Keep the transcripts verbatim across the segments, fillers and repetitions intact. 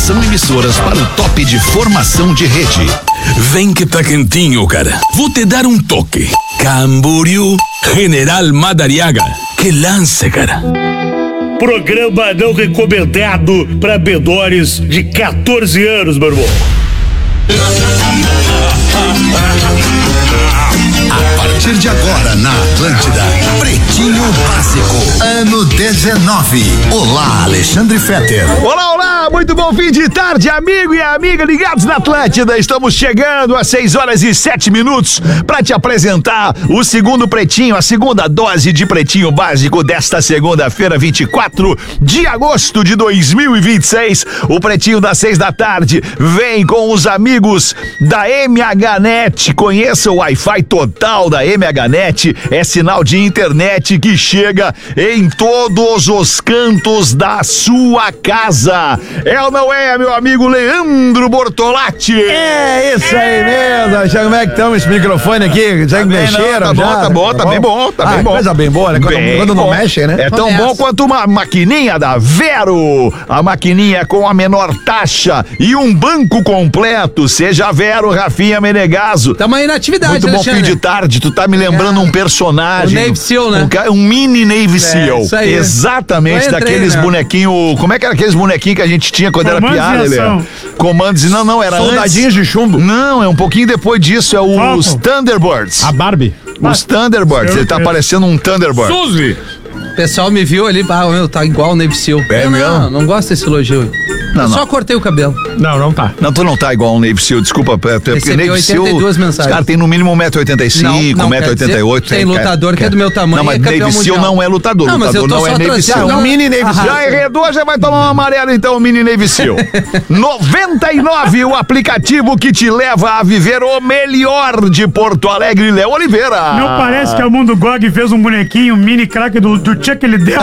Atenção, emissoras, para o top de formação de rede. Vem que tá quentinho, cara. Vou te dar um toque. Camboriú, General Madariaga. Que lance, cara. Programa não recomendado para menores de quatorze anos, meu irmão. A partir de agora na Atlântida, Pretinho Básico, ano dezenove. Olá, Alexandre Fetter. Olá, olá, muito bom fim de tarde, amigo e amiga ligados na Atlântida. Estamos chegando às seis horas e sete minutos para te apresentar o segundo Pretinho, a segunda dose de Pretinho Básico desta segunda-feira, vinte e quatro de agosto de dois mil e vinte e seis. O Pretinho das seis da tarde vem com os amigos da M H Net. Conheça o Wi-Fi total da M H Net, é sinal de internet que chega em todos os cantos da sua casa. É ou não é, meu amigo Leandro Bortolatti? É isso aí mesmo. Já como é que estão esse microfone aqui? Já tá mexeram? Não, tá já? bom, tá bom, tá, tá bem bom, tá ah, bem bom. Coisa bem boa, né? Quando, bem quando não bom. mexe, né? É tão Começa. bom quanto uma maquininha da Vero. A maquininha com a menor taxa e um banco completo. Seja Vero, Rafinha Menegaso. Tamo aí na atividade, Muito bom Alexandre. fim de tarde. Tu tá me lembrando é. um personagem. O Navy Seal, né? Um, um mini Navy Seal. É, isso aí. Exatamente, entrei, daqueles né? bonequinhos. Como é que era aqueles bonequinhos que a gente tinha quando Comandos era piada, Lelê? Comandos. Não, não, era Soldadinhos antes. de chumbo. Não, é um pouquinho depois disso. É os Falcon. Thunderbirds. A Barbie. Os Thunderbirds. Ele tá parecendo um Thunderbird. Suzy! O pessoal me viu ali, ah, meu, tá igual o Navy Seal. É eu, mesmo? Não, não gosto desse elogio. Não, eu não. só cortei o cabelo. Não, não tá. Não, tu não tá igual um Navy Seal, desculpa. Porque Recebi Navy Seal, oitenta e duas mensagens. os caras tem no mínimo um metro e oitenta e cinco, Não, não, um metro e quer oitenta e oito. dizer, tem lutador que é do meu tamanho Não, mas e é campeão Navy Seal mundial. não é lutador. Não, mas eu lutador tô não só é Navy trazendo- Seal. não, um mini Navy ah, Seal. Já enredou, já vai tomar um amarelo então, um mini Navy Seal. noventa e nove, o aplicativo que te leva a viver o melhor de Porto Alegre, Léo Oliveira. Não parece que a Mundo G O G fez um bonequinho, um mini craque do, do Chuck Liddell.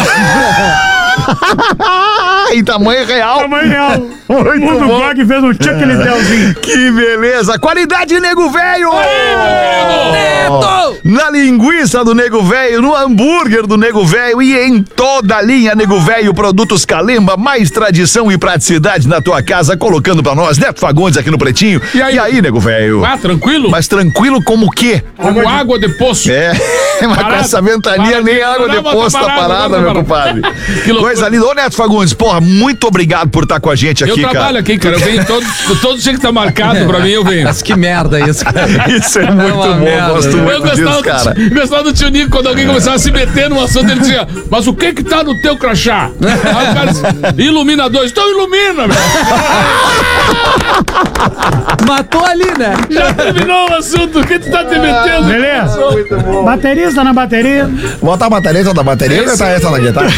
Em tamanho real. Tamanho real. Muito O Mundo bom. G O G fez um Chuck Liddellzinho. Que beleza! Qualidade Nego Velho! Neto! Na linguiça do Nego Velho, no hambúrguer do Nego Velho e em toda a linha Nego Velho, produtos Calemba, mais tradição e praticidade na tua casa, colocando pra nós, Neto Fagundes aqui no Pretinho. E aí? Nego Velho? Ah, tranquilo? Mas tranquilo como o quê? Como água de poço. É, mas com Parado. essa ventania Parado. nem água de Não, poço tá parado, parada, não, meu parado. compadre. Que loucura. Coisa linda. Ô, Neto Fagundes, porra, muito obrigado por estar com a gente aqui, Eu cara. trabalho aqui, cara. Eu venho todo, todo dia que tá marcado pra mim, eu venho. Mas que merda isso, cara. Isso é muito uma bom, merda, gosto né? Eu muito disso, gostava, cara. do, gostava do tio Nico, quando alguém começava a se meter num assunto, ele dizia, mas o que que tá no teu crachá? Aí o cara disse, iluminadores. Então ilumina, velho. Matou ali, né? Já terminou o assunto, o que tu tá te metendo? Beleza? Baterista na bateria. Bota a bateria, só da bateria ou tá essa na guitarra?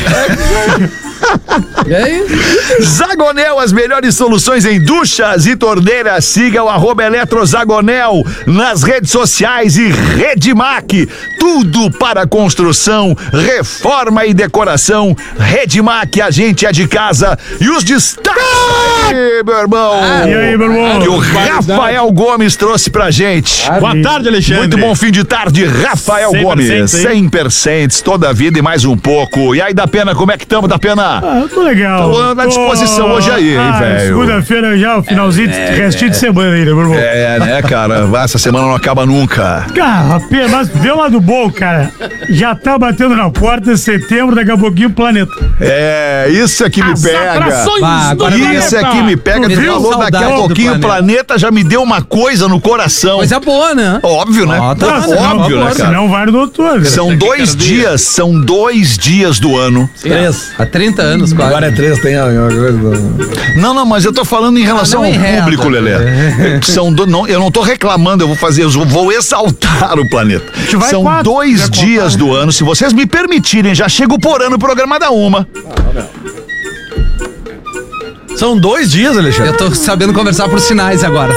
E aí? Zagonel, as melhores soluções em duchas e torneiras. Siga o arroba Eletrozagonel nas redes sociais e Redmac. Tudo para construção, reforma e decoração. Redmac, a gente é de casa. E os destaques, meu irmão. E aí, meu irmão? Que o Rafael Gomes trouxe pra gente. Boa tarde, Alexandre. Muito bom fim de tarde, Rafael cem por cento, Gomes. hein? cem por cento, toda a vida e mais um pouco. E aí, da Pena, como é que estamos, da Pena? Ah, eu tô legal. Tô na disposição hoje aí, hein, ah, velho? Segunda-feira já, o finalzinho, de restinho de semana ainda, meu irmão. É, né, cara? Essa semana não acaba nunca. Cara, mas vê o lado bom, cara. Já tá batendo na porta, setembro, daqui a pouquinho, planeta. É, isso é que me As pega. atrações Ah, do agora Isso é que me pega. Me Tu deu falou daqui a saudade do pouquinho, o planeta. planeta já me deu uma coisa no coração. Coisa boa, né? Óbvio, né? Ó, tá, Óbvio, senão- né, cara? Senão vai no doutor, velho. São dois dias, são dois dias do ano. Três. Há trinta anos quase. Agora é três, tem alguma coisa. do- Não, não, mas eu tô falando em relação não ao enreda. público, Lelé. São do, não, eu não tô reclamando, eu vou fazer, eu vou exaltar o planeta. vai São quatro, dois vai dias contar, do ano, se vocês me permitirem, já chego por ano o programa da uma. São dois dias, Alexandre. Eu tô sabendo conversar por sinais agora.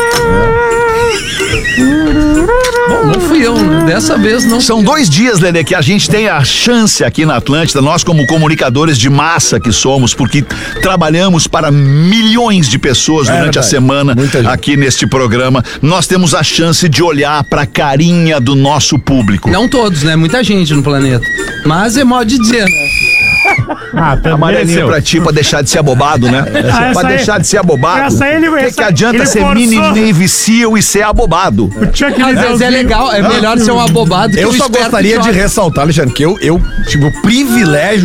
Bom, não fui eu, né? Dessa vez não. São dois dias, Lelê, que a gente tem a chance aqui na Atlântida, nós como comunicadores de massa que somos, porque trabalhamos para milhões de pessoas É durante a verdade. semana Muita gente. aqui neste programa, nós temos a chance de olhar para a carinha do nosso público. Não todos, né? Muita gente no planeta. Mas é modo de dizer, né? Ah, tá Amarelinho pra ti, pra deixar de ser abobado, né? Ah, pra aí- deixar de ser abobado. essa aí ele- O que, essa- que adianta ele ser forçou. mini Navy Seal e ser abobado? O Chuck Às vezes é Liddellzinho. legal, é melhor ser um abobado que Eu um só esperto gostaria de idiota. ressaltar, Alexandre, que eu, eu tive o privilégio.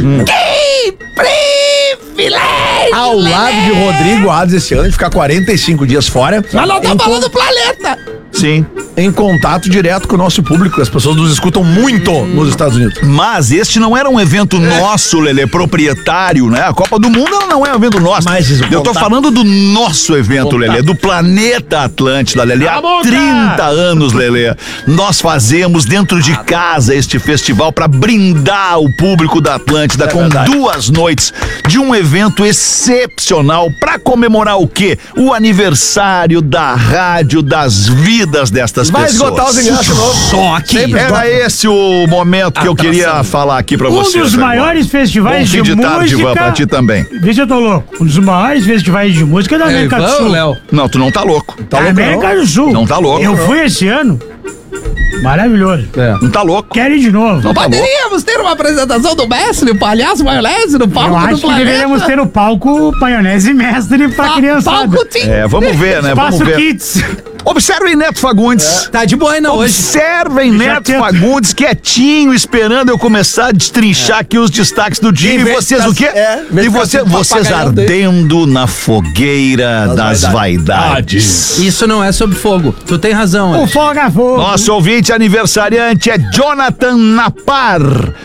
Ao lado de Rodrigo Adams esse ano, de ficar quarenta e cinco dias fora. Mas não tá em, falando do planeta. Sim. em contato direto com o nosso público. As pessoas nos escutam muito nos Estados Unidos. Mas este não era um evento nosso, Lelê, proprietário, né? A Copa do Mundo ela não é um evento nosso. Mas isso, Eu tô contato. falando do nosso evento, Contato. Lelê, do Planeta Atlântida, Lelê. Há Cala a boca! trinta anos, Lelê. Nós fazemos dentro de casa este festival pra brindar o público da Atlântida É com verdade. duas noites de um evento excepcional pra comemorar o quê? O aniversário da rádio, das vidas destas Vai pessoas. esgotar os ingressos de novo. Só que. Sempre Era esse o momento que eu queria falar aqui pra Um vocês. dos agora. maiores Bom festivais fim de, de tarde, música. Ivan, pra ti também. Vê se eu tô louco. Um dos maiores festivais de música da É, América do Ivan, Sul. Léo. Não, tu não tá louco. Tá Da louco, América não? do Sul. Não tá louco, Eu não. fui esse ano. Maravilhoso. Não tá louco. Quero ir de novo. Não tá louco. Poderíamos ter uma apresentação do mestre, o palhaço maionese, no palco Eu do acho que planeta. deveríamos ter no palco maionese mestre pra Pa- criançada. Palco Tim. É, vamos ver, né? Vamos Espaço ver. Kids. Observem Neto Fagundes. Tá de boina hoje. Observem Já Neto tento. Fagundes quietinho, esperando eu começar a destrinchar aqui os destaques do dia. Em E vez de vocês ficar- o quê? é, em vez E de ficar você, sendo vocês papagaião dele. ardendo na fogueira das vaidades. Isso não é sobre fogo. Tu tem razão, O Alex. Foga Fogo. Nosso ouvinte aniversariante é Jonathan Napar.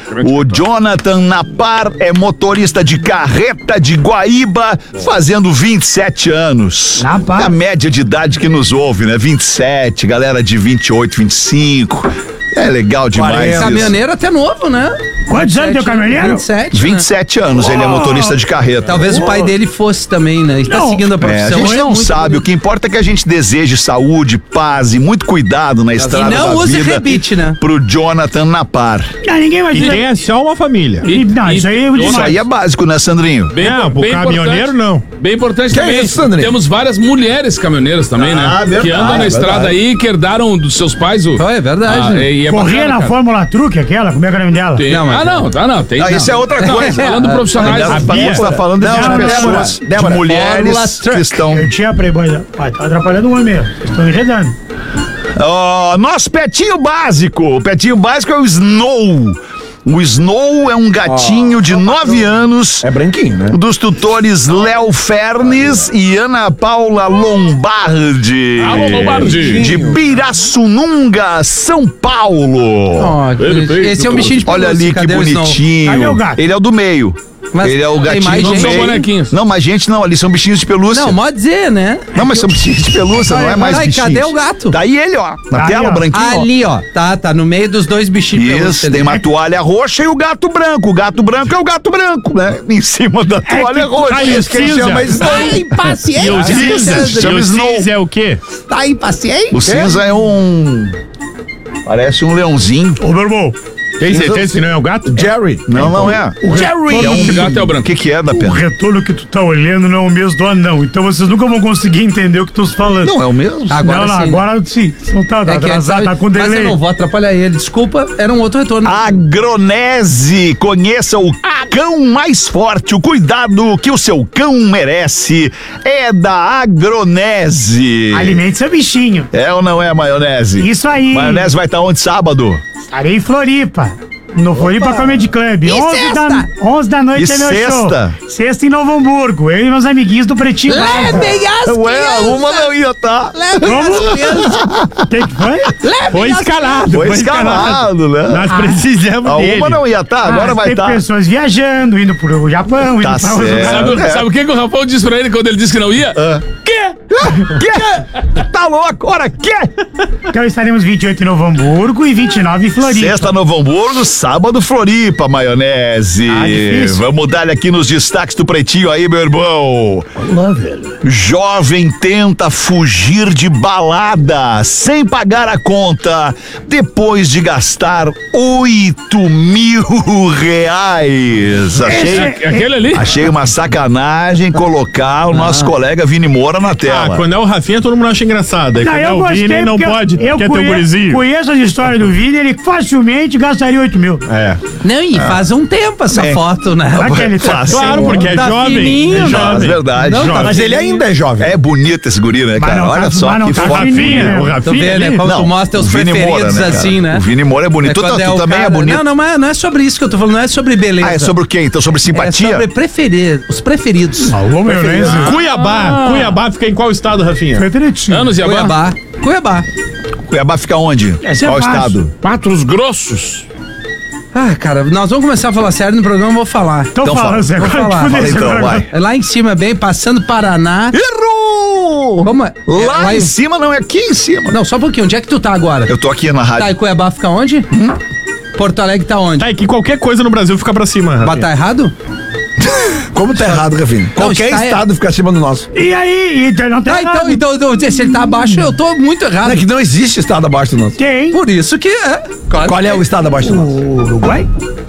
O Jonathan Napar é motorista de carreta de Guaíba, fazendo vinte e sete anos. Napar. É a média de idade que nos ouve, né? vinte e sete, galera de vinte e oito, vinte e cinco. É legal demais quarenta. isso. Caminhoneiro até novo, né? Quantos anos tem o caminhoneiro? vinte e sete. vinte e né? sete anos, ele é motorista de carreta. Talvez o pai dele fosse também, né? Ele tá Não. seguindo a É, a profissão. gente É não muito sabe, o bonito. que importa é que a gente deseje saúde, paz e muito cuidado na estrada não da use vida rebite, né? pro Jonathan Napar. Não, ninguém vai E dizer. tem é só uma família. E- Não, isso aí é Isso demais. aí é básico, né, Sandrinho? Bem, Não, pro bem caminhoneiro, importante, não. Bem importante também. é isso, Sandrinho? Temos várias mulheres caminhoneiras também, né? Ah, verdade, que andam na estrada verdade. aí que herdaram dos seus pais o. Oh, é verdade. Ah, e é Corria bacana, na cara. Fórmula Truque, aquela, como é que era o nome dela? Tem- Não, mas- ah, não, tá, não. Tem, Ah, não. isso é outra Não, coisa. falando profissionais. A Bia. gente tá falando Não, de não, pessoas, Débora, de Débora. mulheres Fórmula que Truck. estão... Eu tinha playboy. Pai, tá atrapalhando o homem mesmo. Vocês estão enredando. Ó, nosso petinho básico. O petinho básico é o Snow. O Snow é um gatinho de nove anos. É branquinho, né? Dos tutores Léo Fernes e Ana Paula Lombardi. Alô, Lombardi. De Pirassununga, São Paulo. Ó, que Ele bonito. fez Esse é um o- bichinho de Olha pelúcia. ali que Cadê o Snow? bonitinho. Cadê o gato? Ele é o do meio. Mas Ele é o tem gatinho mais do gente? meio. São bonequinhos. Não, mas gente não, ali são bichinhos de pelúcia. Não, pode dizer, né? Não, mas são bichinhos de pelúcia, não é mais Ai, bichinhos. cadê o gato? Tá aí ele, ó. Na Aí, tela, ó. branquinho, ó. Ali, ó. Tá, tá no meio dos dois bichinhos. de Isso, pelúcia tem ali. uma toalha roxa e o gato branco. O gato branco é o gato branco, né? Em cima da toalha roxa. Aí, Isso que ele cinza. chama Snow. Tá impaciente. E o cinza? chama E o Snow. cinza é o quê? Tá impaciente? O cinza é um... Parece um leãozinho. Ô, meu irmão. Tem certeza que não é o gato? Jerry. Não, não é. O Jerry. É um... O gato é o O branco. que que é, da O pena? retorno que tu tá olhando não é o mesmo do anão. Então vocês nunca vão conseguir entender o que tu tá falando. Não, é o mesmo? Agora não, não, sim. né? agora sim. Não tá, tá É que atrasado, sabe- tá com Mas delay. eu não vou atrapalhar ele. Desculpa, era um outro retorno. Agronese, conheça o cão mais forte, o cuidado que o seu cão merece é da Agronese. Alimente seu bichinho. É ou não é, maionese? Isso aí. Maionese vai estar onde sábado? Estarei em Floripa. No Floripa Comedy Club. onze da, onze da noite E é meu sexta? show. Sexta em Novo Hamburgo. Eu e meus amiguinhos do Pretinho. Levem as Ué, crianças! uma não ia tá. Levem as crianças! O que que foi? Levem Foi as escalado. Foi escalado, né? Nós precisamos A dele. uma não ia tá, agora Ah, vai tem estar. pessoas viajando, indo pro Japão, Tá indo pra outros certo. lugares. Sabe, É. sabe o que, que o Rafael disse pra ele quando ele disse que não ia? Ah. Quê? Quê? Tá louco? Ora, quê? Então estaremos vinte e oito em Novo Hamburgo e vinte e nove em Floripa. Sexta Novo Hamburgo, sábado Floripa, maionese. Ah, difícil. Vamos dar aqui nos destaques do Pretinho aí, meu irmão. Olá, velho. Jovem tenta fugir de balada sem pagar a conta depois de gastar oito mil reais. Achei, Esse- Aquele ali? achei uma sacanagem colocar o nosso colega Vini Moura na tela. dela. Ah, quando é o Rafinha, todo mundo acha engraçado. Aí Não, quando é eu o gostei Vini, não porque pode. eu Quer ter um conhe- gurizinho. conheço as histórias do Vini, ele facilmente gastaria oito mil. É. Não, e faz um tempo essa É. foto, né? Aquele Fácil. Claro, porque é Tá jovem. fininho, é né? É jovem. verdade. Não, Jovem. Mas ele ainda é jovem. É bonito esse guri, né, Mas cara? não Olha tá- só mas não que tá foto. fininho, Rafinha, né? o Tu Rafinha. vê, né? ali. Como Não, tu mostra o os Vini preferidos Moura, né, cara? assim, né? O Vini Moura é bonito. É Tu, quando tu é o também cara- é bonito. Não, não, mas não é sobre isso que eu tô falando, não é sobre beleza. Ah, é sobre o quê? Então, sobre É simpatia? sobre preferir, os preferidos. Alô, maionese. Cuiabá. Cuiabá fica em qual estado, Rafinha? Preteritinho. Anos e abaixo. Cuiabá. Cuiabá. Cuiabá fica onde? Essa é Qual fácil. estado? Patos Grossos. Ah, cara, nós vamos começar a falar sério no programa, eu vou falar. Então, Então fala, fala. Zé. Vou Agora falar. te fudeu, Fala Zé, então, agora- vai. É lá em cima, bem, passando Paraná. Errou! Como é? Lá É em cima não é aqui em cima. Não, só um pouquinho. Onde é que tu tá agora? Eu tô aqui na Tá, rádio. e Cuiabá fica onde? Porto Alegre tá onde? Tá, e que qualquer coisa no Brasil fica pra cima, Rafinha. Mas tá errado? Como tá errado, Rafinha? Qualquer está estado fica acima do nosso. E aí? Então não tem Tá, nada. então, então, então, se ele tá abaixo, eu tô muito errado. Não é que não existe estado abaixo do nosso. Tem. Por isso que é. Claro Qual que é o estado abaixo do nosso? O Uruguai?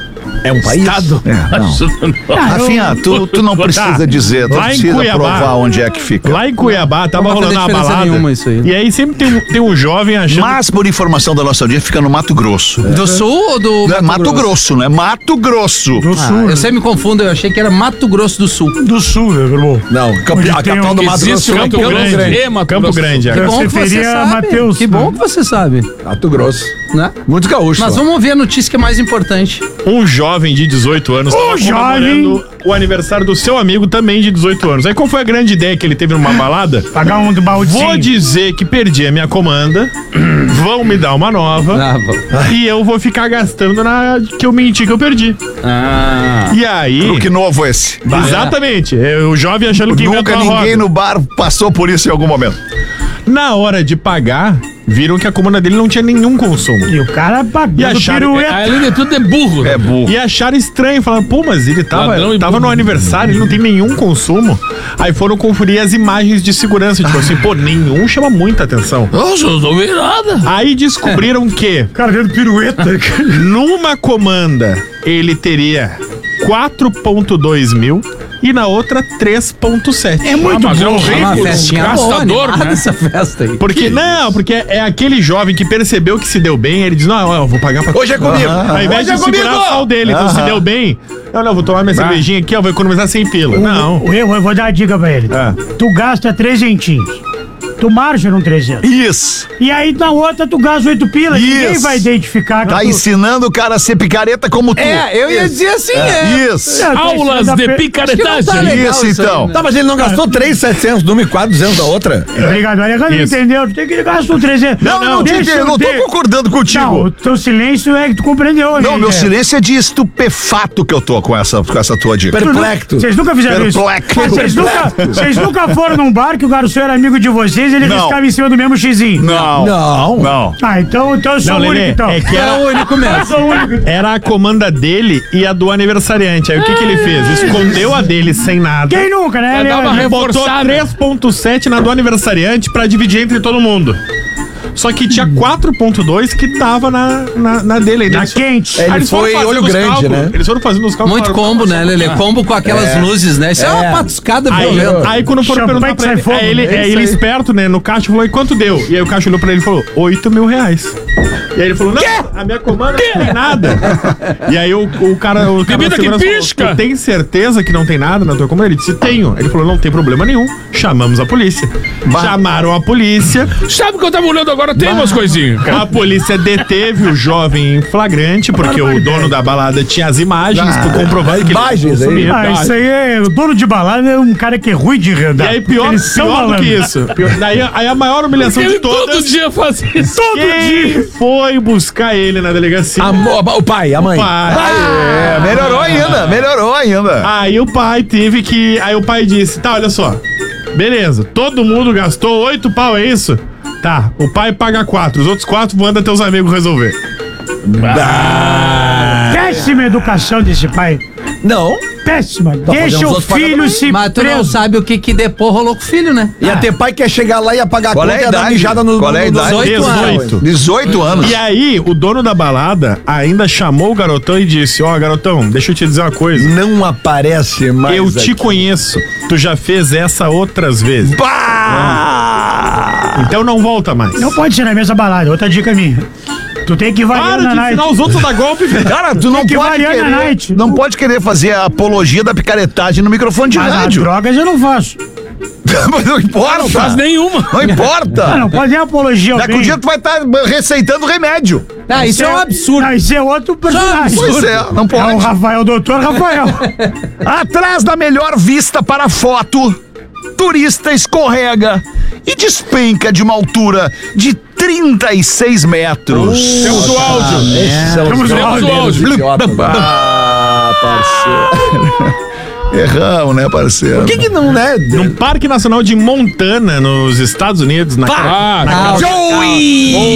É um país? É, não. Rafinha, tu, tu não precisa dizer, tu Lá em precisa Cuiabá. provar onde é que fica. Lá em Cuiabá tava Não vai rolando fazer uma diferença balada. nenhuma isso aí. E aí sempre tem, um- tem um jovem achando. Mas, por informação da nossa audiência, fica no Mato Grosso. Do Sul ou do Não é Mato Grosso, não é Mato Grosso. Do Ah, Sul. eu sempre me confundo, eu achei que era Mato Grosso do Sul. Do Sul, meu irmão. Não, Campo, Onde a tem capital um- do Mato Existe Grosso. o Campo Campo Grande. Grande. E Mato Campo Grosso. Grande, é. Que Eu bom que você preferia sabe. Mateus, que bom né? que você sabe, Mato Grosso. né? Muitos gaúchos. Mas lá. vamos ouvir a notícia que é mais importante. Um jovem de dezoito anos tava comemorando o aniversário do seu amigo também de dezoito anos. Aí qual foi a grande ideia que ele teve numa balada? Pagar um do baldezinho. Vou dizer que perdi a minha comanda, vão me dar uma nova Ah, bom. e eu vou ficar gastando na que eu menti que eu perdi. Ah. E aí... Que novo esse. Exatamente. É, o jovem achando que Nunca inventou a ninguém roda. no bar passou por isso em algum momento. Na hora de pagar, viram que a comanda dele não tinha nenhum consumo. E o cara E pagando acharam- pirueta. Além de tudo é burro. É burro. E acharam estranho, falaram, pô, mas ele tava, Ladrão e tava burro. no aniversário, ele não tem nenhum consumo. Aí foram conferir as imagens de segurança, tipo assim, pô, nenhum chama muita atenção. Nossa, eu não vi nada. Aí descobriram que O cara dando pirueta. numa comanda ele teria quatro ponto dois mil e na outra três ponto sete. É muito Ah, mas é um bom. rico, É uma um festinha boa, gastador, animada né? essa festa aí. Porque, não, porque é aquele jovem que percebeu que se deu bem, ele diz, não, eu vou pagar pra... Hoje é comigo. Ao invés Hoje é de segurar comigo. o sal dele, então se deu bem, não, não, vou tomar minha cervejinha aqui, ó, vou economizar cem pila. Não. Eu, eu vou dar a dica pra ele. Ah. Tu gasta trezentinhos. Tu marcha num trezentos. Isso. E aí na outra tu gasta oito pila. Ninguém Isso. vai identificar. Tá que tu- ensinando o cara a ser picareta como tu. É, eu ia dizer assim, é. Isso. É, tá Aulas ensinando a de pe- picaretagem. tá legal Isso, isso aí, então. né? Tá, mas ele não gastou três mil e setecentos de uma e quatro mil e duzentos da outra? Obrigado, Alejandro, Isso. entendeu? Tu tem que gastar um trezentos. Não, não, não, deixa eu não tô ter- concordando Não, contigo. o teu silêncio é que tu compreendeu. Não, gente. meu É. silêncio é de estupefato que eu tô com essa, com essa tua dica. Tu nu- Perplecto. Vocês nunca fizeram isso? Perplexo. Vocês nunca, vocês nunca foram num bar que o garçom era amigo de vocês e ele Não. riscava em cima do mesmo xizinho? Não. Não. Não. Ah, então, então eu sou Não, o único, Lelê, então. é que É era, o único Eu mesmo. sou o único. era a comanda dele e a do aniversariante. Aí o que que ele fez? Escondeu a dele sem nada. Quem nunca, né? Vai dar uma Ele- Botou reforçada. três ponto sete na do aniversariante pra dividir entre todo mundo. Só que tinha quatro ponto dois que tava na, na, na dele. Na Eles- quente. Aí Ele eles foram foi fazendo olho os grande, cálculos, né? Eles foram fazendo os cálculos. Muito falaram, combo, "Nossa, né, Lelê? Combo com aquelas luzes, né? Isso é, uma patuscada Aí, violenta. aí quando foram Champanhe perguntar que pra sai ele, fogo, aí ele, é aí isso ele aí. esperto, né, no caixa falou, e quanto deu? E aí o caixa olhou pra ele e falou, oito mil reais. E aí ele falou, não, a minha comanda não tem nada. E aí o, o cara, o cara Bebida da que segurança falou, pisca. tu tem certeza que não tem nada na tua comanda? Ele disse, tenho. Ele falou, não tem problema nenhum, chamamos a polícia. Chamaram a polícia, Sabe o que eu tava olhando agora? Tem umas coisinhas. a polícia deteve o jovem em flagrante, porque o dono da balada tinha as imagens, por comprovando que ele imagens aí. consumia. Ah, isso aí é. O dono de balada é um cara que é ruim de E rendar. aí, pior, Eles são pior do malandros. que isso. Pior- daí, aí a maior humilhação Ele de todas. todo dia faz isso. Todo Quem dia. foi buscar ele na delegacia? A mo- o pai, a mãe. Pai. É, melhorou ainda, melhorou ainda. Aí o pai teve que. Aí o pai disse: tá, olha só. Beleza, todo mundo gastou oito pau, é isso? Tá, o pai paga quatro, os outros quatro manda teus amigos resolver. Péssima educação desse pai. Não. Péssima. Deixa fazendo os o outros pagar filho também. se Mas tu não preso. sabe o que que depois rolou com o filho, né? Ia ter pai que ia chegar lá e ia pagar a Qual conta é a e ia dar idade? mijada no, Qual é a no, idade? dezoito anos. dezoito. dezoito anos. E aí, o dono da balada ainda chamou o garotão e disse: ó, garotão, deixa eu te dizer uma coisa. Não aparece mais Eu te aqui. conheço. Tu já fez essa outras vezes. Bah! Ah! Então não volta mais. Não pode ser na mesma balada. Outra dica minha. Tu tem que variar Para na de night. ensinar os outros a dar golpe, velho. Cara, tu não que pode variar na querer, night. não pode querer fazer a apologia da picaretagem no microfone de Mas as rádio. drogas eu não faço. Mas não importa. Não faz nenhuma. Não importa. Ah, não pode ter apologia ao Daqui bem. um dia tu vai estar receitando remédio. Ah, isso é um absurdo. Não, isso é outro personagem. Pois é, não É o pode. Rafael, doutor Rafael. Atrás da melhor vista para foto, turista escorrega e despenca de uma altura de trinta e seis metros. Temos o áudio. Temos o Temos o áudio. Ah, parceiro. Erramos, né, parceiro? Por que que não, né? Num Parque Nacional de Montana, nos Estados Unidos, na Ah, Ah, Joey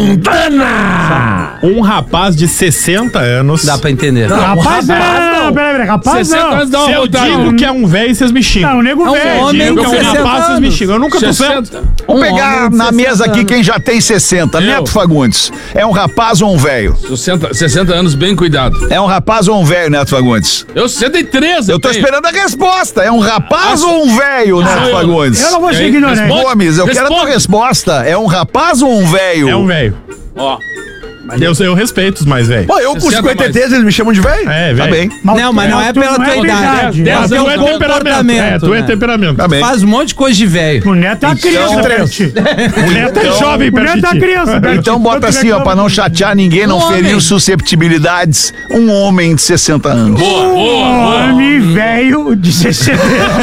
Montana! um rapaz de sessenta anos. Dá pra entender. Rapaz, não, não, peraí, peraí, rapaz, sessenta não. anos dá Se uma eu vontade. digo que é um velho, vocês me xingam. Não, o nego É um velho. homem Digo que é com um sessenta rapaz, vocês me anos. xingam. Eu nunca tô certo. sessenta. Vamos Um pegar homem de na mesa sessenta aqui anos. quem já tem sessenta. Eu. Neto Fagundes. É um rapaz ou um velho? sessenta, sessenta anos, bem cuidado. É um rapaz ou um velho, Neto Fagundes? Eu sessenta e três. Eu tô tenho. esperando a resposta. É um rapaz Ah, ou um velho, Neto eu. Fagundes? Eu não vou E ser aí, ignorante. responde. Gomes, eu quero a tua Responde. resposta. É um rapaz ou um velho? É um velho. Ó, Eu, eu respeito os mais velhos. Pô, eu com sessenta cinquenta e três mais. eles me chamam de velho? É, Tá velho. bem, Não, mas não é tu pela não tua é idade. idade. É o Tu teu é temperamento. É, comportamento. tu é né? temperamento. tá bem. Faz um monte de coisa de velho. O Neto é uma criança, três. Berti. O Neto é jovem, O Neto é uma Bertiti. criança, Berti. Então bota assim, ó, pra não chatear ninguém, não Um ferir homem. susceptibilidades, um homem de sessenta anos. boa, boa, boa. Homem velho de sessenta.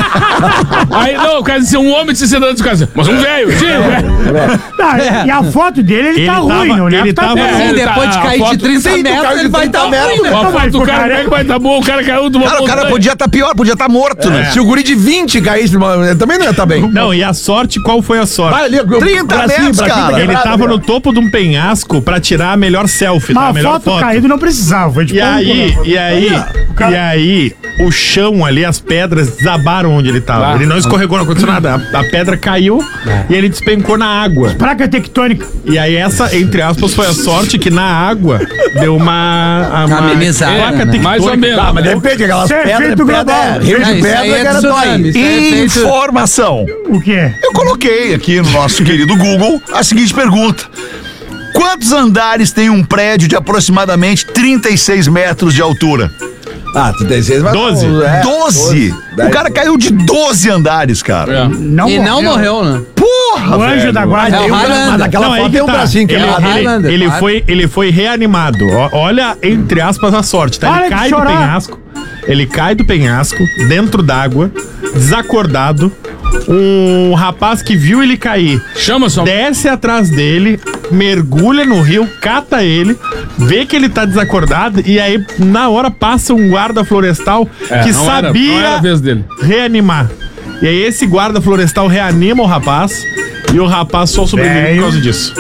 Aí, não, eu quero dizer um homem de sessenta anos, cara. Mas um velho, tio, velho. Tá, e a foto dele, ele, Ele tá tava- ruim, o Neto ele tá tava- bem. É, Sim, ele depois tá- de a cair de foto- trinta Sim, tu metros, caiu de ele vai trinta estar ruim, metros, né? A Não, foto mas do pro cara, cara- como é que vai estar bom? O cara caiu de uma Cara, o cara montanha. podia estar pior, podia estar morto, né? Se o guri de vinte caísse, numa- também não ia estar bem. Não, e a sorte, qual foi a sorte? Vai ali, eu- trinta bracinho, metros, bracinho cara. tá Ele quebrado tava ali, ó. no topo de um penhasco pra tirar a melhor selfie, tá? Mas A a melhor foto, foto. caído não precisava. Foi tipo E aí, um- e aí, e aí, o chão ali, as pedras desabaram onde ele tava. Ah. Ele não escorregou, não aconteceu nada. A, a pedra caiu e ele despencou na água. Placa tectônica. E aí essa, entre aspas, foi a sorte que na água deu uma... uma Amenizada, placa né? tectônica. Mais ou menos. Ah, mas de repente aquelas Isso é pedras, efeito pedra, global. é, rio Não, de isso aí pedra é que era tsunami, dói. isso aí é feito- Informação. O que é? Eu coloquei aqui no nosso querido Google a seguinte pergunta. Quantos andares tem um prédio de aproximadamente trinta e seis metros de altura? Ah, trinta e seis, mas... doze. É, doze? O cara caiu de doze andares, cara. É. Não E não morreu, né? Porra, O anjo velho. da guarda. É o Tem um bra- Highlander. mas naquela Não, aí foto que tem um tá. bracinho Ele, quebrado. ele, Highlander, ele claro. foi, ele foi reanimado. Ó, Olha, entre aspas, a sorte, tá? Para Ele de cai do chorar. penhasco. Ele cai do penhasco, dentro d'água, desacordado. Um rapaz que viu ele cair Chama só. desce atrás dele, mergulha no rio, cata ele, vê que ele tá desacordado e aí na hora passa um guarda florestal É, que não era- sabia não era a vez dele. reanimar. E aí esse guarda florestal reanima o rapaz e o rapaz só sobrevive por Velho. causa disso.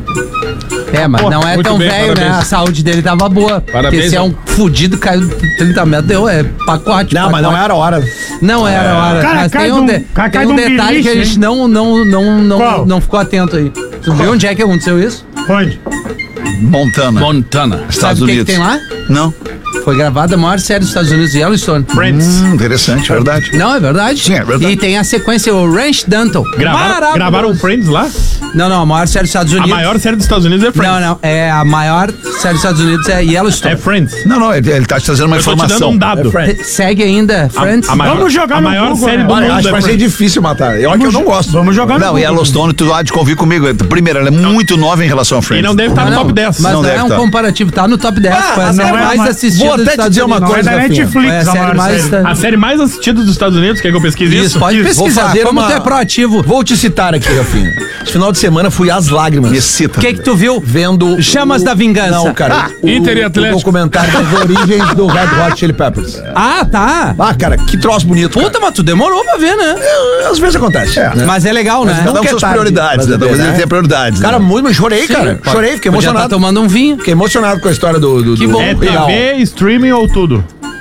É, mas Pô, não é muito tão bem, velho, né? parabéns. A saúde dele tava boa. Parabéns, Porque se é ó. um fudido, caiu trinta metros, deu, é pacote. Não, mas não pacote. era a hora. Não era a hora. Cara, mas cai tem de um, um- de- cara, tem cai um de um detalhe que a beliche, gente não, não, não, não, Qual? não ficou atento aí. Tu viu onde é que aconteceu isso? Onde? Montana. Montana. Estados Sabe o que, que Unidos. tem lá? Não? Foi gravada a maior série dos Estados Unidos, Yellowstone. Friends. Hum, interessante, verdade. Não, é verdade. Sim, é verdade. E tem a sequência, o Ranch Danton. Gravaram, Maravilhoso. gravaram Friends lá? Não, não, a maior série dos Estados A Unidos. maior série dos Estados Unidos é Friends. Não, não, é a maior série dos Estados Unidos é Yellowstone. É Friends. Não, não, ele, ele tá te trazendo uma Eu tô te dando informação. um dado. É Friends. Segue ainda, Friends. A, a maior, Vamos jogar a no maior Google, série né? do Olha, mundo acho que é vai ser Friends. difícil matar. Eu acho que eu não gosto. Vamos jogar no Não, Google. Yellowstone, tu há de convir comigo. Primeiro, ela é muito nova em relação a E Friends. não deve estar Mas no não, top dez. Mas Não não, deve é um tá. comparativo, tá no top dez. Ah, foi a não série é mais uma- assistida vou até dos te Estados dizer uma Unidos. coisa, É da Rafinha. Netflix, Foi a a série maior mais... série. A série mais assistida dos Estados Unidos, quer que eu pesquise isso? Isso, pode Vou pesquisar. fazer Como uma- tu é proativo. Vou te citar aqui, Rafinha. Esse final de semana fui às lágrimas. Me excita. O que que tu viu? Vendo... Chamas o- da Vingança. Não, cara. o, Inter e o Atlético. documentário das origens do Red Hot Chili Peppers. Ah, tá. Ah, cara, que troço bonito. cara. Puta, mas tu demorou pra ver, né? É, às vezes acontece. né? Mas é legal, né? Cada um Não com que é suas tarde prioridades, pra né? ver, Talvez né? ele tenha prioridades. Cara, né? muito, mas chorei, Sim, cara. pode- Chorei, fiquei podia emocionado. tá tomando um vinho. Fiquei emocionado com a história do... do, Que do- bom. É Legal. T V, streaming ou tudo?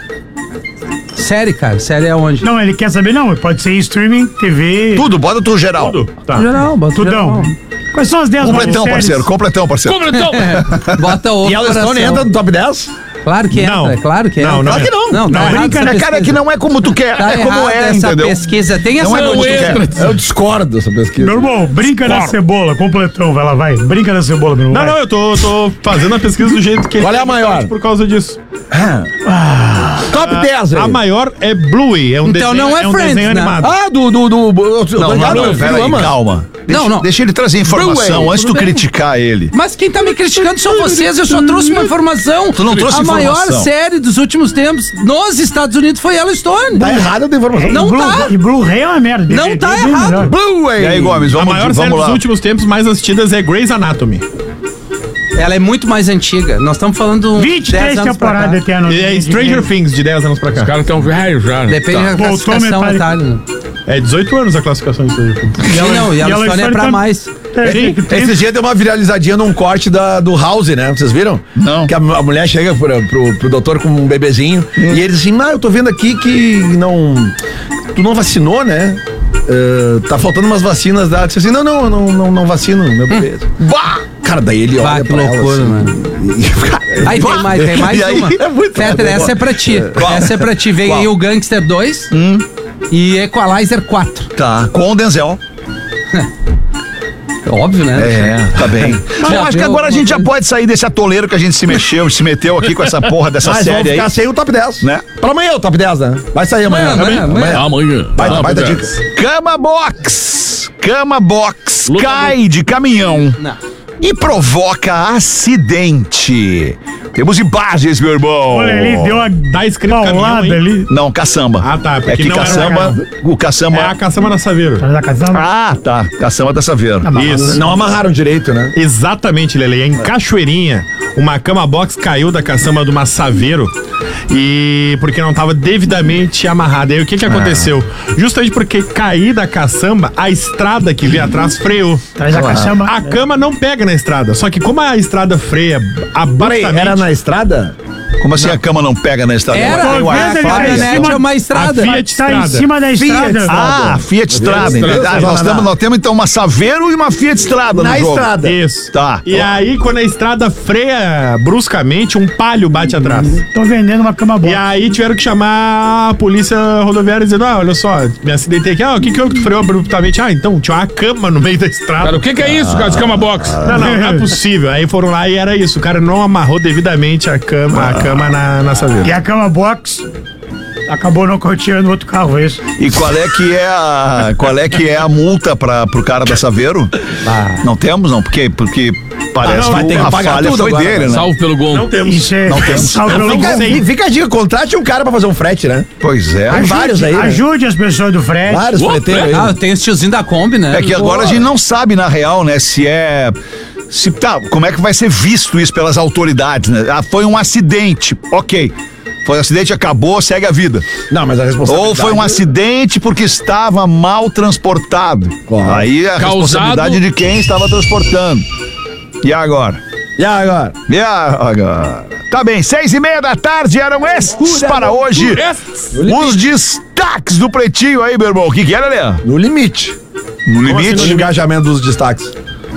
Série, cara. Série é onde? Não, ele quer saber, não. Pode ser streaming, T V. Tudo, bota tudo geral. Tudo. Tá. Geral, bota Tudão. geral. Quais são as dez Completão, maiores parceiro, séries? completão, parceiro. Como então? Bota o E Yellowstone entra no top dez? Claro que Não. entra, claro que Não, entra. não Claro que não. Não, tá não errado brinca, essa né, cara? pesquisa. É que não é como tu quer, Tá é como errada é, essa entendeu? pesquisa. Tem essa... Não é como tu quer. Eu discordo dessa pesquisa. Meu irmão, brinca na cebola, completão, vai lá, vai. Brinca na cebola, meu irmão. Não, vai. não, eu tô, tô fazendo a pesquisa do jeito que Qual é a maior? por causa disso. Top dez aí. A maior é Bluey, é um Então desenho, não é um Friends, desenho né? animado. Ah, do... do, do, do Não, Obrigado, não, meu não, filho peraí, ama. calma. Deixa, Não, não. deixa ele trazer informação Bluey, antes de tu tudo bem. criticar ele. Mas quem tá me criticando são vocês, eu só trouxe uma informação. Tu não trouxe A maior informação. série dos últimos tempos nos Estados Unidos foi Yellowstone. Tá errado a informação. Não Blue, tá. E Blu-ray é uma merda. Não D V D tá é bem errado. melhor. Bluey. E aí, Gomes, A vamos, maior série vamos dos lá. últimos tempos mais assistidas é Grey's Anatomy. Ela é muito mais antiga. Nós estamos falando vinte e três dez anos pra cá. temporadas tem a E é Stranger Things, de dez anos pra cá. Os caras tão velhos já. né? Depende da Voltou classificação, metade. Otário. É dezoito anos a classificação de Stranger Things. Sim, não, e Yellowstone é Yellowstone pra tá- mais. É, Sim, tem- tem- Esse dia deu uma viralizadinha num corte da, do House, né? Vocês viram? Não. Que a, a mulher chega pro, pro, pro doutor com um bebezinho e ele diz assim, ah, eu tô vendo aqui que não... Tu não vacinou, né? Uh, tá faltando umas vacinas da... Disse assim, não, não, eu não, não, não vacino meu bebê. Bah! Cara, daí ele Bah, olha que pra loucura, ela, mano. assim, e- cara, Aí tem bah! mais, tem mais E aí uma. é muito Peter, essa é pra ti. Qual? Essa é pra ti. Vem Qual? aí o Gangster dois e Equalizer quatro. Tá, com o Denzel. Óbvio, né? É, tá bem. Mas eu Já acho que viu agora a alguma gente já coisa? pode sair desse atoleiro que a gente se mexeu, se meteu aqui com essa porra dessa Mas vamos série aí. ficar sem o top dez. Né? Pra amanhã o top dez, né? Vai sair amanhã. Amanhã, amanhã, Amanhã. Baita, Ah, baita Pedro. dica. Cama Box. Cama Box Luta, cai de caminhão Não. e provoca acidente. Temos imagens, meu irmão. Olha, ele deu uma Tá escrito caminhão, paulada hein? ali. Não, caçamba. Ah, tá, porque É que não era caçamba, o caçamba... É a caçamba na Saveiro. Tá da caçamba. Ah, tá. Caçamba da Saveiro. Isso. Não amarraram direito, né? Exatamente, Lele. Em Cachoeirinha, uma cama box caiu da caçamba de uma Saveiro e porque não estava devidamente amarrada. E aí o que que aconteceu? Justamente porque cair da caçamba, a estrada que veio atrás freou. Traz da caçamba. A cama não pega na estrada, só que como a estrada freia Peraí, abruptamente... era na estrada? Como assim a cama não pega na estrada? Era, Tem Tô o vendo ar- ele a tá em caminhonete cima- é uma estrada. A Fiat Tá em Estrada. cima da estrada. Estrada. Ah, Fiat Estrada. Estrada. entendeu? Ah, nós, temos, nós temos então uma Saveiro e uma Fiat Estrada Na no jogo. estrada. Isso. Tá. E aí, quando a estrada freia bruscamente, um palio bate atrás. Tô vendendo uma cama E boa. aí tiveram que chamar a polícia rodoviária dizendo, ah, olha só, me acidentei aqui, ah, o que que eu que tu freou abruptamente? Ah, então, tinha uma cama no meio da estrada. Cara, o que que é isso, cara, de cama box? Não, não, não é possível. Aí foram lá e era isso, o cara não amarrou devidamente a cama, a cama na, na E saveira. a cama box acabou nocauteando outro carro, é isso. E qual é que é a qual é que é a multa para pro cara da Saveiro? Não temos, não, porque porque parece Ah, não, vai que ter que a pagar falha tudo foi agora, dele, né? Salve pelo gol. Não temos. Isso é. Não temos. Salve Eu pelo não gol. sei. Fica a dica, contrate um cara pra fazer um frete, né? Pois é. Tem vários aí, né? Ajude as pessoas do frete. Vários Ô, freteiros aí. Ah, tem os tiozinhos da Kombi, né? É que agora a gente não sabe na real, né, se é se tá, como é que vai ser visto isso pelas autoridades, né? Ah, foi um acidente. OK. Foi um acidente, acabou, segue a vida. Não, mas a responsabilidade... Ou foi um acidente porque estava mal transportado. Claro. Aí a Causado- responsabilidade de quem estava transportando. E agora? E agora? E agora? Tá bem, seis e meia da tarde eram estes para hoje. Os destaques do Pretinho aí, meu irmão. O que que era, Lê? No limite. No No limite? engajamento dos destaques.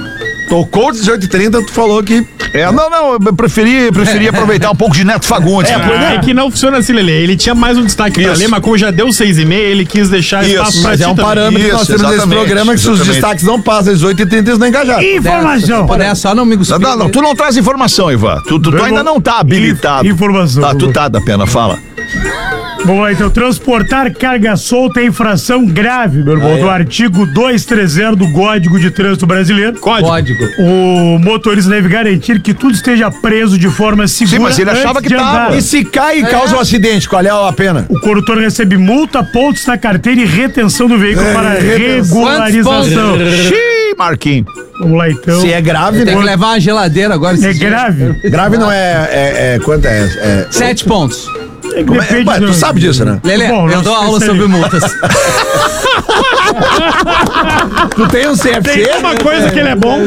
Tocou dezoito e trinta, tu falou que... É, não, não, eu preferi, preferi aproveitar um pouco de Neto Fagundes. É, né? é que não funciona assim, Lelê. Ele tinha mais um destaque pra Isso. ler, mas como já deu seis e meia, ele quis deixar Isso, espaço pra Mas ti é um também. parâmetro que nós Isso, temos nesse exatamente, programa que se os exatamente. destaques não passam às dezoito e trinta, eles não engajaram. Informação. Se puder, só não me Não, cuspir. não, não, tu não traz informação, Ivan. Tu, tu, tu ainda não tá habilitado. Informação. Tá, tu tá da pena, fala. Vamos lá, então. Transportar carga solta é infração grave, meu irmão. Do artigo duzentos e trinta do Código de Trânsito Brasileiro. Código. O motorista deve garantir que tudo esteja preso de forma segura. Sim, mas ele achava antes que de tava. andar. E se cai e causa um acidente, qual é a pena? O condutor recebe multa, pontos na carteira e retenção do veículo É, para retenção. regularização. Xiii, Marquinhos. Vamos lá, então. Se é grave, Tem que né? levar uma geladeira agora. É esses dias. grave. Grave não é, é, é... Quanto é? é Sete pontos. É que como é- depende Ué, do- tu sabe disso, né? Lelê, Bom, eu nós dou aula especialista. sobre multas. Tu tem um C F C? Tem uma coisa que ele é bom.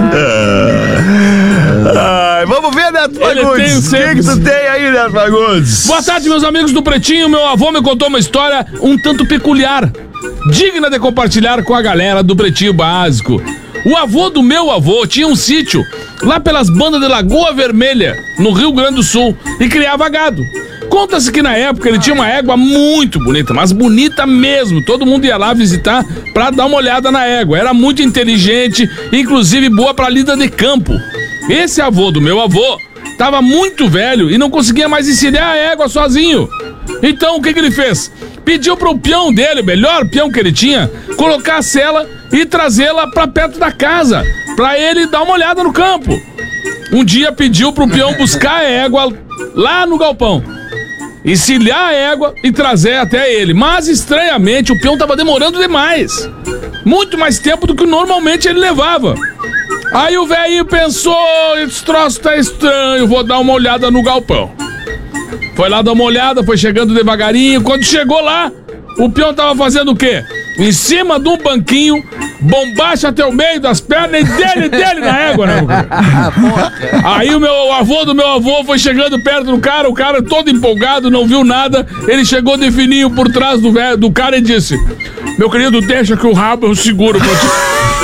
Ai, vamos ver, Neto Ele tem o Fagundes. O que, sempre- que tu tem aí, Neto Fagundes? Boa tarde, meus amigos do Pretinho. Meu avô me contou uma história um tanto peculiar, digna de compartilhar com a galera do Pretinho Básico. O avô do meu avô tinha um sítio lá pelas bandas de Lagoa Vermelha, no Rio Grande do Sul, e criava gado. Conta-se que na época ele tinha uma égua muito bonita, mas bonita mesmo. Todo mundo ia lá visitar pra dar uma olhada na égua. Era muito inteligente, inclusive boa pra lida de campo. Esse avô do meu avô tava muito velho e não conseguia mais encilhar a égua sozinho. Então o que que ele fez? Pediu pro peão dele, o melhor peão que ele tinha, colocar a sela e trazê-la pra perto da casa, pra ele dar uma olhada no campo. Um dia pediu pro peão buscar a égua lá no galpão, encilhar a égua e trazer até ele. Mas, estranhamente, o peão tava demorando demais. Muito mais tempo do que normalmente ele levava. Aí o velhinho pensou, esse troço tá estranho, vou dar uma olhada no galpão. Foi lá dar uma olhada, foi chegando devagarinho. Quando chegou lá, o peão tava fazendo o quê? Em cima de um banquinho, bombacha até o meio das pernas e dele, dele na égua, né? Aí o meu avô do meu avô foi chegando perto do cara, o cara todo empolgado, não viu nada. Ele chegou de fininho por trás do, velho, do cara e disse: meu querido, deixa que o rabo eu seguro pra ti.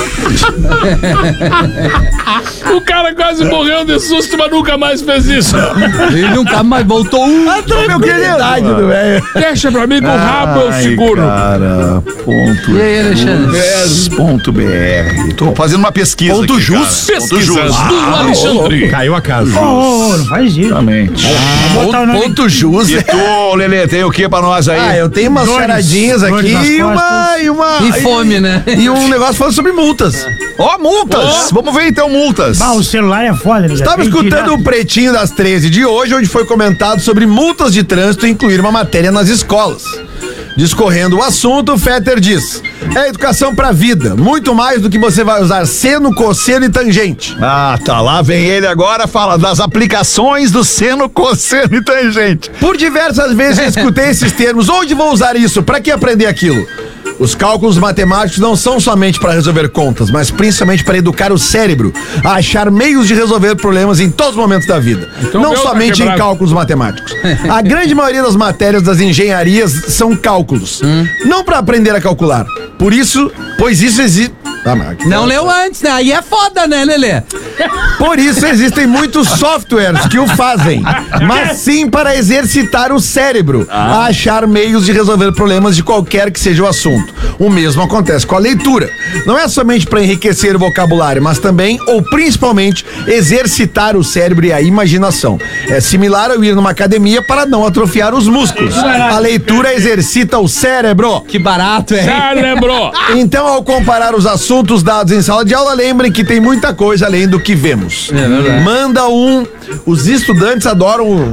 O cara quase morreu de susto, mas nunca mais fez isso. Ele nunca mais voltou. A tranquilidade do velho. Deixa pra mim que o rabo eu seguro. Cara, ponto. E aí, Alexandre? Ponto B R. Tô fazendo uma pesquisa. Ponto aqui, Jus. cara. Ponto Jus. Do Alexandre. Caiu a casa. Ô, não faz isso. Exatamente. Botar o nome- Ponto Jus. E tu, Lelê, tem o que pra nós aí? Ah, eu tenho umas Dores, charadinhas dores aqui nas e uma, costas. e uma. E fome, né? E um negócio falando sobre multas. Ó, multas! Vamos ver então multas. Ah, o celular é foda, né? Estava Tem que escutando tirar- o Pretinho das treze de hoje, onde foi comentado sobre multas de trânsito e incluir uma matéria nas escolas. Discorrendo o assunto, o Fetter diz: é educação pra vida, muito mais do que você vai usar seno, cosseno e tangente. Ah, tá, lá vem ele agora, fala das aplicações do seno, cosseno e tangente. Por diversas vezes eu escutei esses termos. Onde vou usar isso? Pra que aprender aquilo? Os cálculos matemáticos não são somente para resolver contas, mas principalmente para educar o cérebro a achar meios de resolver problemas em todos os momentos da vida. Então, não meu, tá somente em quebrado. cálculos matemáticos. A grande maioria das matérias das engenharias são cálculos. Não para aprender a calcular. Por isso, pois isso existe. Ah, mas aqui Não tá- leu antes, né? Aí é foda, né, Lelê? Por isso existem muitos softwares que o fazem, mas sim para exercitar o cérebro a achar meios de resolver problemas de qualquer que seja o assunto. O mesmo acontece com a leitura. Não é somente para enriquecer o vocabulário, mas também, ou principalmente, exercitar o cérebro e a imaginação. É similar ao ir numa academia para não atrofiar os músculos. A leitura exercita o cérebro. Que barato, é. Cérebro. Então, ao comparar os assuntos dados em sala de aula, lembrem que tem muita coisa além do que vemos. É verdade. Manda um. Os estudantes adoram o.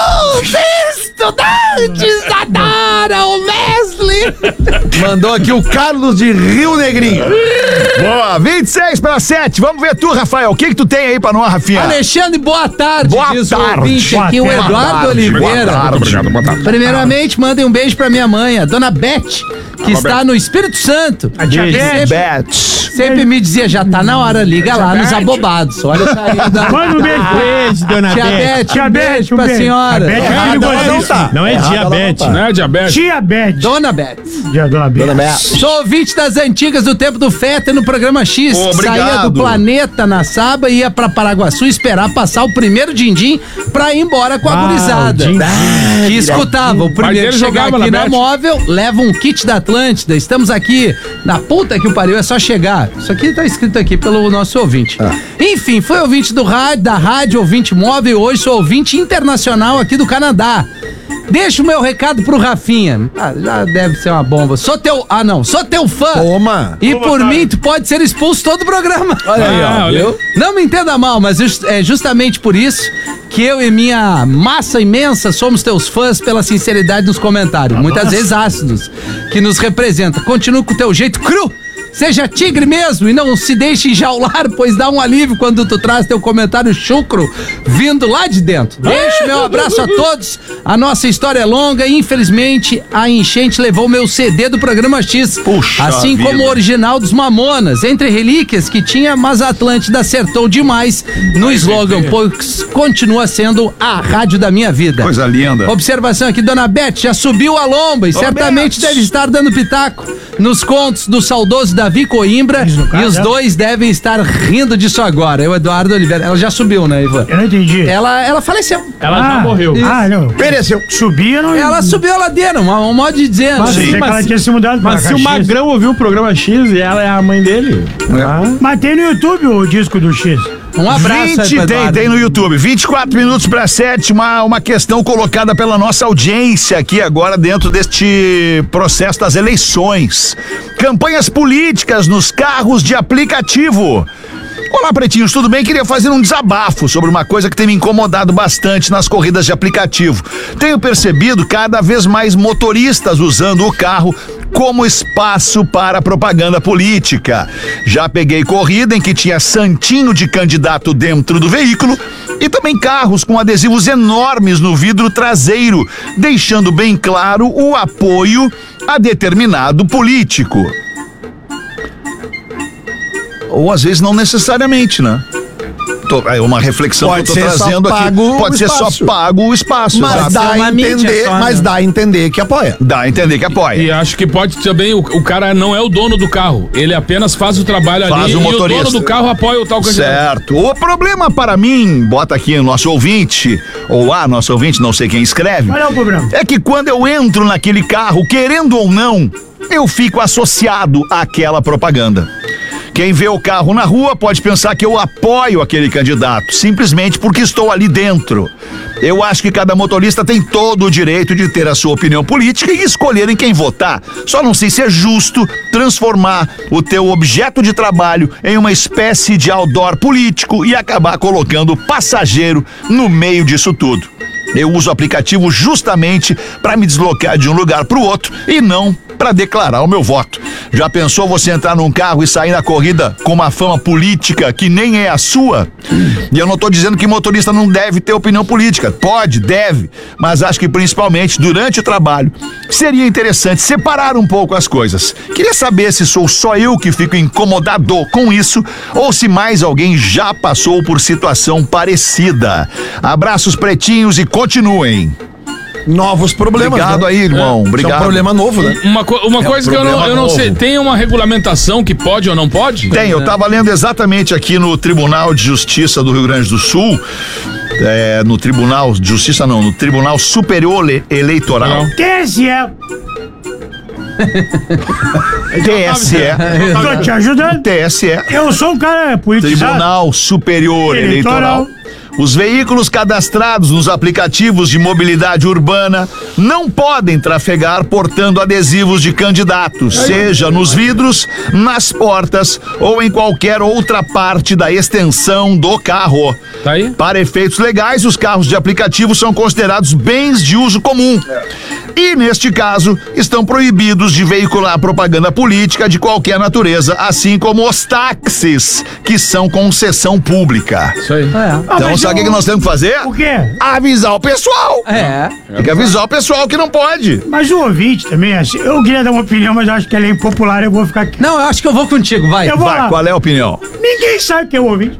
Os estudantes adoram o Wesley. Mandou aqui o Carlos de Rio Negrinho. Boa, vinte e seis para sete. Vamos ver tu, Rafael. O que que tu tem aí pra nós, Rafinha? Alexandre, boa tarde. Boa diz o tarde. ouvinte Boa aqui, o tarde. Eduardo Boa tarde, Oliveira. boa tarde. Obrigado, boa tarde. Primeiramente, mandem um beijo pra minha mãe, a dona Beth, que está no Espírito Santo. A tia Beth. Bet. Sempre me dizia, já tá na hora, liga lá nos abobados. Olha o carinho da... Manda um beijo. Beijo, dona Tia Beth. Beth, Tia um Beth, beijo um pra beijo. senhora. A Beth é Errada ela não perigosíssima. tá. Não é Errada ela diabetes. não tá. Não é diabetes? Tia Beth. Dona Beth. Dia Dona Beth. Sou ouvinte das antigas do tempo do Fetter no programa X. Obrigado. Saía do planeta na Saba e ia pra Paraguaçu esperar passar o primeiro din-din pra ir embora com a Ah, gurizada. o din-din. Que escutava. O primeiro dele chegar jogava aqui na na Bet. móvel, leva um kit da Atlântida. Estamos aqui na puta que o pariu, é só chegar. Isso aqui tá escrito aqui pelo nosso ouvinte. Enfim, foi ouvinte do rádio, da rádio, ouvinte móvel, hoje sou ouvinte internacional aqui do Canadá. Deixa o meu recado pro Rafinha. Ah, já deve ser uma bomba. Sou teu. Ah, não. Sou teu fã. Toma. E por mim, tu pode ser expulso todo o programa. Olha aí, Ah, ó. olha. Viu? Não me entenda mal, mas just- é justamente por isso que eu e minha massa imensa somos teus fãs pela sinceridade nos comentários, muitas vezes ácidos, que nos representa. Continue com o teu jeito cru. Seja tigre mesmo e não se deixe enjaular, pois dá um alívio quando tu traz teu comentário chucro vindo lá de dentro. Deixo meu abraço a todos. A nossa história é longa e, infelizmente, a enchente levou meu C D do programa X. Puxa assim vida. como o original dos Mamonas. Entre relíquias que tinha, mas a Atlântida acertou demais no slogan, pois continua sendo a rádio da minha vida. Coisa linda. Observação aqui, dona Beth, já subiu a lomba e certamente deve estar dando pitaco nos contos do saudoso Davi Coimbra, e os dois devem estar rindo disso agora. Eu, Eduardo Oliveira. Ela já subiu, né, Ivan? Eu não entendi. Ela, ela faleceu. Ela ah, já morreu. Isso. Ah, não. Pereceu. Subia, não. Ela subiu a ladeira, um, um modo de dizer. Mas, Sim. que ela tinha se mudado pra Mas se o Caxias. Magrão ouviu o programa X e ela é a mãe dele. Ah. Mas tem no YouTube o disco do X. Um abraço aí vinte, pro tem, Eduardo. tem no YouTube. vinte e quatro minutos para sete, uma, uma questão colocada pela nossa audiência aqui agora dentro deste processo das eleições. Campanhas políticas nos carros de aplicativo. Olá, pretinhos, tudo bem? Queria fazer um desabafo sobre uma coisa que tem me incomodado bastante nas corridas de aplicativo. Tenho percebido cada vez mais motoristas usando o carro como espaço para propaganda política. Já peguei corrida em que tinha santinho de candidato dentro do veículo e também carros com adesivos enormes no vidro traseiro, deixando bem claro o apoio a determinado político. Ou às vezes não necessariamente, né? Tô, é uma reflexão Pode que eu tô ser só trazendo aqui. pago Pode o ser só espaço. pago o espaço. Mas exato. dá É a uma mídia entender, só, né? mas dá a entender que apoia. Dá a entender que apoia. E acho que pode também, o, o cara não é o dono do carro, ele apenas faz o trabalho Faz ali o e motorista. o dono do carro apoia o tal candidato. Certo. O problema para mim, bota aqui o nosso ouvinte, ou a nosso ouvinte, não sei quem escreve, Qual é o problema? é que quando eu entro naquele carro, querendo ou não, eu fico associado àquela propaganda. Quem vê o carro na rua pode pensar que eu apoio aquele candidato, simplesmente porque estou ali dentro. Eu acho que cada motorista tem todo o direito de ter a sua opinião política e escolher em quem votar. Só não sei se é justo transformar o teu objeto de trabalho em uma espécie de outdoor político e acabar colocando o passageiro no meio disso tudo. Eu uso o aplicativo justamente para me deslocar de um lugar para o outro e não para declarar o meu voto. Já pensou você entrar num carro e sair na corrida com uma fama política que nem é a sua? E eu não estou dizendo que motorista não deve ter opinião política. Pode, deve, mas acho que principalmente durante o trabalho seria interessante separar um pouco as coisas. Queria saber se sou só eu que fico incomodado com isso ou se mais alguém já passou por situação parecida. Abraços pretinhos e continuem. Novos problemas. Obrigado né? aí, irmão. É Obrigado. um problema novo, né? Uma, co- uma É um coisa que eu não, problema eu não sei, novo. tem uma regulamentação que pode ou não pode? Tem, eu tava lendo exatamente aqui no Tribunal de Justiça do Rio Grande do Sul, é, no Tribunal de Justiça não, no Tribunal Superior Le- Eleitoral, Não. T S E. T S E, Tô te ajudando. T S E, Eu sou um cara politizado. Tribunal Superior Eleitoral. Eleitoral. Os veículos cadastrados nos aplicativos de mobilidade urbana não podem trafegar portando adesivos de candidatos, seja nos vidros, nas portas ou em qualquer outra parte da extensão do carro. Tá aí? Para efeitos legais, os carros de aplicativo são considerados bens de uso comum. E, neste caso, estão proibidos de veicular propaganda política de qualquer natureza, assim como os táxis, que são concessão pública. Isso aí. Ah, Então, mas sabe o que eu- que nós temos que fazer? O quê? Avisar o pessoal. É. Tem que avisar o pessoal que não pode. Mas o ouvinte também, assim, eu queria dar uma opinião, mas eu acho que ela é impopular, eu vou ficar aqui. Não, eu acho que eu vou contigo, vai. Eu vou Vai, lá. qual é a opinião? Ninguém sabe quem é o ouvinte.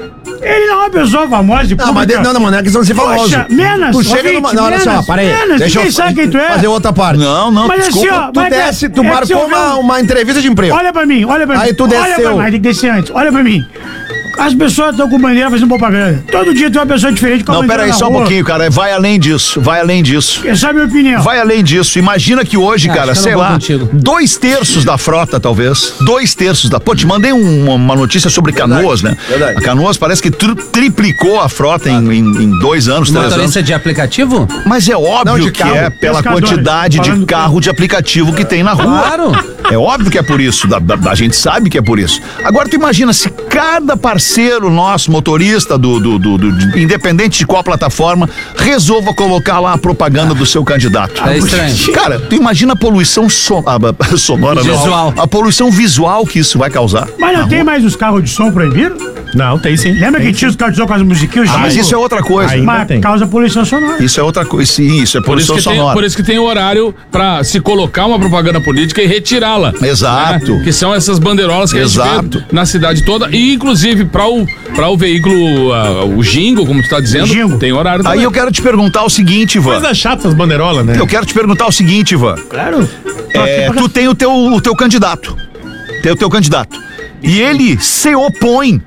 Ele não é uma pessoa famosa e Não, mas de, não, não, não é questão de ser famoso. Poxa, menos, Tu chega ouvinte, numa. Não, olha só, menos, para aí. menos, Deixa ninguém eu sabe quem tu é. fazer outra parte. Não, não, Mas desculpa. assim, ó, Tu mas é- desce, tu é que marcou se eu ver uma, um- uma entrevista de emprego. Olha pra mim, olha pra mim. Aí tu Olha desceu. pra mim, tem que descer antes. Olha pra mim. As pessoas estão com bandeira fazendo propaganda. Todo dia tem uma pessoa diferente com a Não, bandeira pera aí, na só um rua. pouquinho, cara. Vai além disso, vai além disso. Essa é a minha opinião. Vai além disso. Imagina que hoje, Ah, cara, acho que eu sei não vou lá, contigo. dois terços da frota, talvez. Dois terços da. Pô, te mandei um- uma notícia sobre Canoas, né? verdade. A Canoas parece que tri- triplicou a frota em, em- em dois anos, três anos. Motorista de aplicativo? Mas é óbvio Não, de que carro. é pela Pescadores, quantidade de falando carro de aplicativo que tem na rua. Claro. É óbvio que é por isso, da- da- a gente sabe que é por isso. Agora tu imagina se cada parceiro nosso, motorista, do, do- do- do- de- independente de qual plataforma, resolva colocar lá a propaganda do seu candidato. É estranho. Cara, tu imagina a poluição so- a- a- sonora, não. Visual. A poluição visual que isso vai causar. Mas não na tem rua. mais os carros de som proibidos? Não, tem sim. Lembra Tem que tinha os carros de som com as musiquinhas? Ah, mas isso é outra coisa. Ainda Mas tem. causa poluição sonora. Isso é outra coisa. Sim, isso é Por isso, poluição que tem, sonora. por isso que tem horário pra se colocar uma propaganda política e retirá-la. Exato. Né? Que são essas bandeirolas que a Exato. gente vê na cidade toda. E inclusive para o, pra o veículo, ah, o Jingo, como tu tá dizendo, Jingo. tem horário também. Aí eu quero te perguntar o seguinte, Ivan. Coisa chata essas bandeirolas, né? Eu quero te perguntar o seguinte, Ivan. Claro. Tô aqui É, pra- tu tem o teu, o teu candidato. tem o teu candidato. E ele se opõe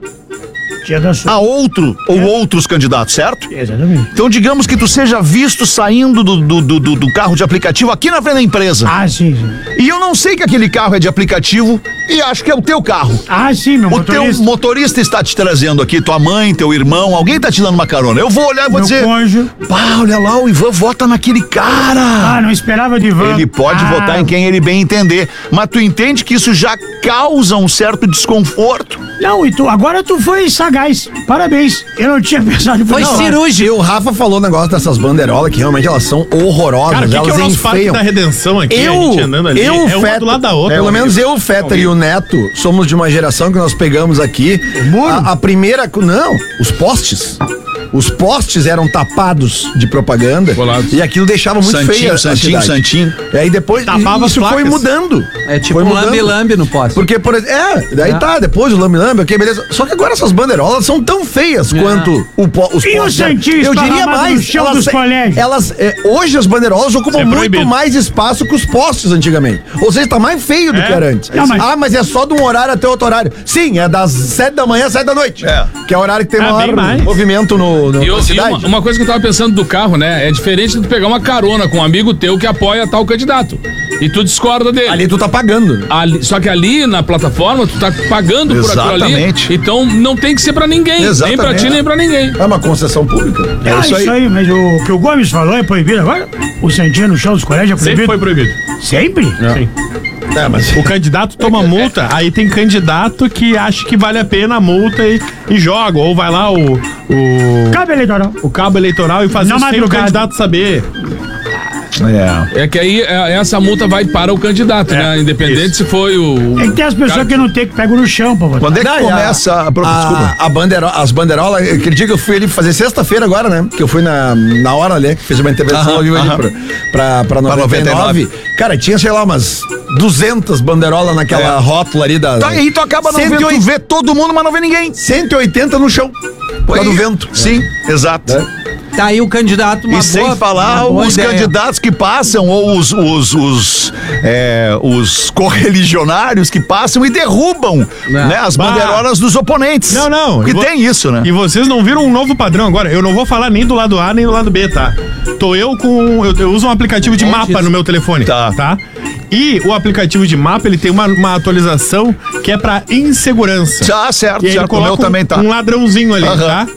a outro ou outros candidatos, certo? Exatamente. Então digamos que tu seja visto saindo do, do, do, do carro de aplicativo aqui na frente da empresa. Ah, sim, sim. E eu não sei que aquele carro é de aplicativo e acho que é o teu carro. Ah, sim, meu O motorista. teu motorista está te trazendo aqui, tua mãe, teu irmão, alguém tá te dando uma carona. Eu vou olhar e vou Meu dizer, cônjuge. pá, olha lá, o Ivan vota naquele cara. Ah, não esperava de Ivan. Ele pode ah, votar em quem ele bem entender, mas tu entende que isso já causa um certo desconforto? Não, e tu, agora tu foi sagaz. Parabéns. Eu não tinha pensado Foi não, cirúrgico. E o Rafa falou o negócio dessas bandeirolas que realmente elas são horrorosas. Cara, o que, que é elas o nosso Parque enfeiam. da Redenção aqui? Eu, a gente andando ali. eu, é uma Feta, do lado da outra. pelo É menos horrível. eu, o Fetter e o Neto somos de uma geração que nós pegamos aqui a, a primeira, não, os postes. Os postes eram tapados de propaganda Colados. e aquilo deixava muito Santinho, feio a santinho, cidade. santinho. E aí depois Tapava isso as foi placas. mudando. É tipo Foi um mudando. lambe-lambe no poste. Porque, por exemplo, é, daí É. tá, depois o lambe-lambe, ok, beleza. Só que agora essas bandeirolas são tão feias É. quanto o po, os E o postes. Santinho Eu diria esparramado mais, no chão elas, dos colégios? elas é, hoje as bandeirolas ocupam Isso é muito proibido. mais espaço que os postes antigamente. Ou seja, tá mais feio do É. que era antes. Não, mas- Ah, mas é só de um horário até outro horário. Sim, é das sete da manhã às sete da noite. É. Que é o horário que tem Ah, maior bem mais. movimento no, no, E, eu- na e cidade. uma, uma coisa que eu tava pensando do carro, né? É diferente de tu pegar uma carona com um amigo teu que apoia tal candidato. E tu discorda dele. Ali tu tá pagando. né? Ali- só que ali na plataforma tu tá pagando por aquilo ali. Exatamente. Então não tem que ser pra ninguém. Nem pra Exatamente. ti, nem pra ninguém. É uma concessão pública. É Ah, isso aí. mas o que o Gomes falou é proibido agora? O Santinho no chão dos colégios é Sempre proibido? foi proibido. Sempre? Sim. É, mas O candidato toma multa, aí tem candidato que acha que vale a pena a multa e, e joga. Ou vai lá o, o, Cabe eleitoral. o cabo eleitoral e faz Na isso sem o madrugada. candidato saber. É. É que aí é, essa multa vai para o candidato, É, né? Independente isso. se foi o. É que tem as pessoas cara- que não tem que pegam no chão pra votar. Quando é que Não, e a- começa a... Pro- Desculpa. A, a bandeiro, as bandeirolas, aquele dia que eu fui ali fazer sexta-feira agora, né? Que eu fui na, na hora ali, que fiz uma intervenção Aham, ao vivo ali aham. pra, pra, pra noventa e nove. Cara, tinha, sei lá, umas duzentas bandeirolas naquela É. rótula ali da. Tá, aí tu acaba não cento e vendo, tu oitenta vê todo mundo, mas não vê ninguém. cento e oitenta no chão. Por causa do vento. Sim, exato. Tá aí o candidato, uma E sem boa- falar uma boa os ideia. candidatos que passam, ou os, os, os, é, os correligionários que passam e derrubam Não. né, as Bah. bandeirolas dos oponentes. Não, não. Porque E vo- tem isso, né? E vocês não viram um novo padrão agora? Eu não vou falar nem do lado A nem do lado B, tá? Tô eu com. Eu, eu uso um aplicativo de mapa no meu telefone. Tá. Tá? E o aplicativo de mapa, ele tem uma, uma atualização que é pra insegurança. Já, certo, E aí ele certo. O meu coloca um, também tá. um ladrãozinho ali, Aham. tá?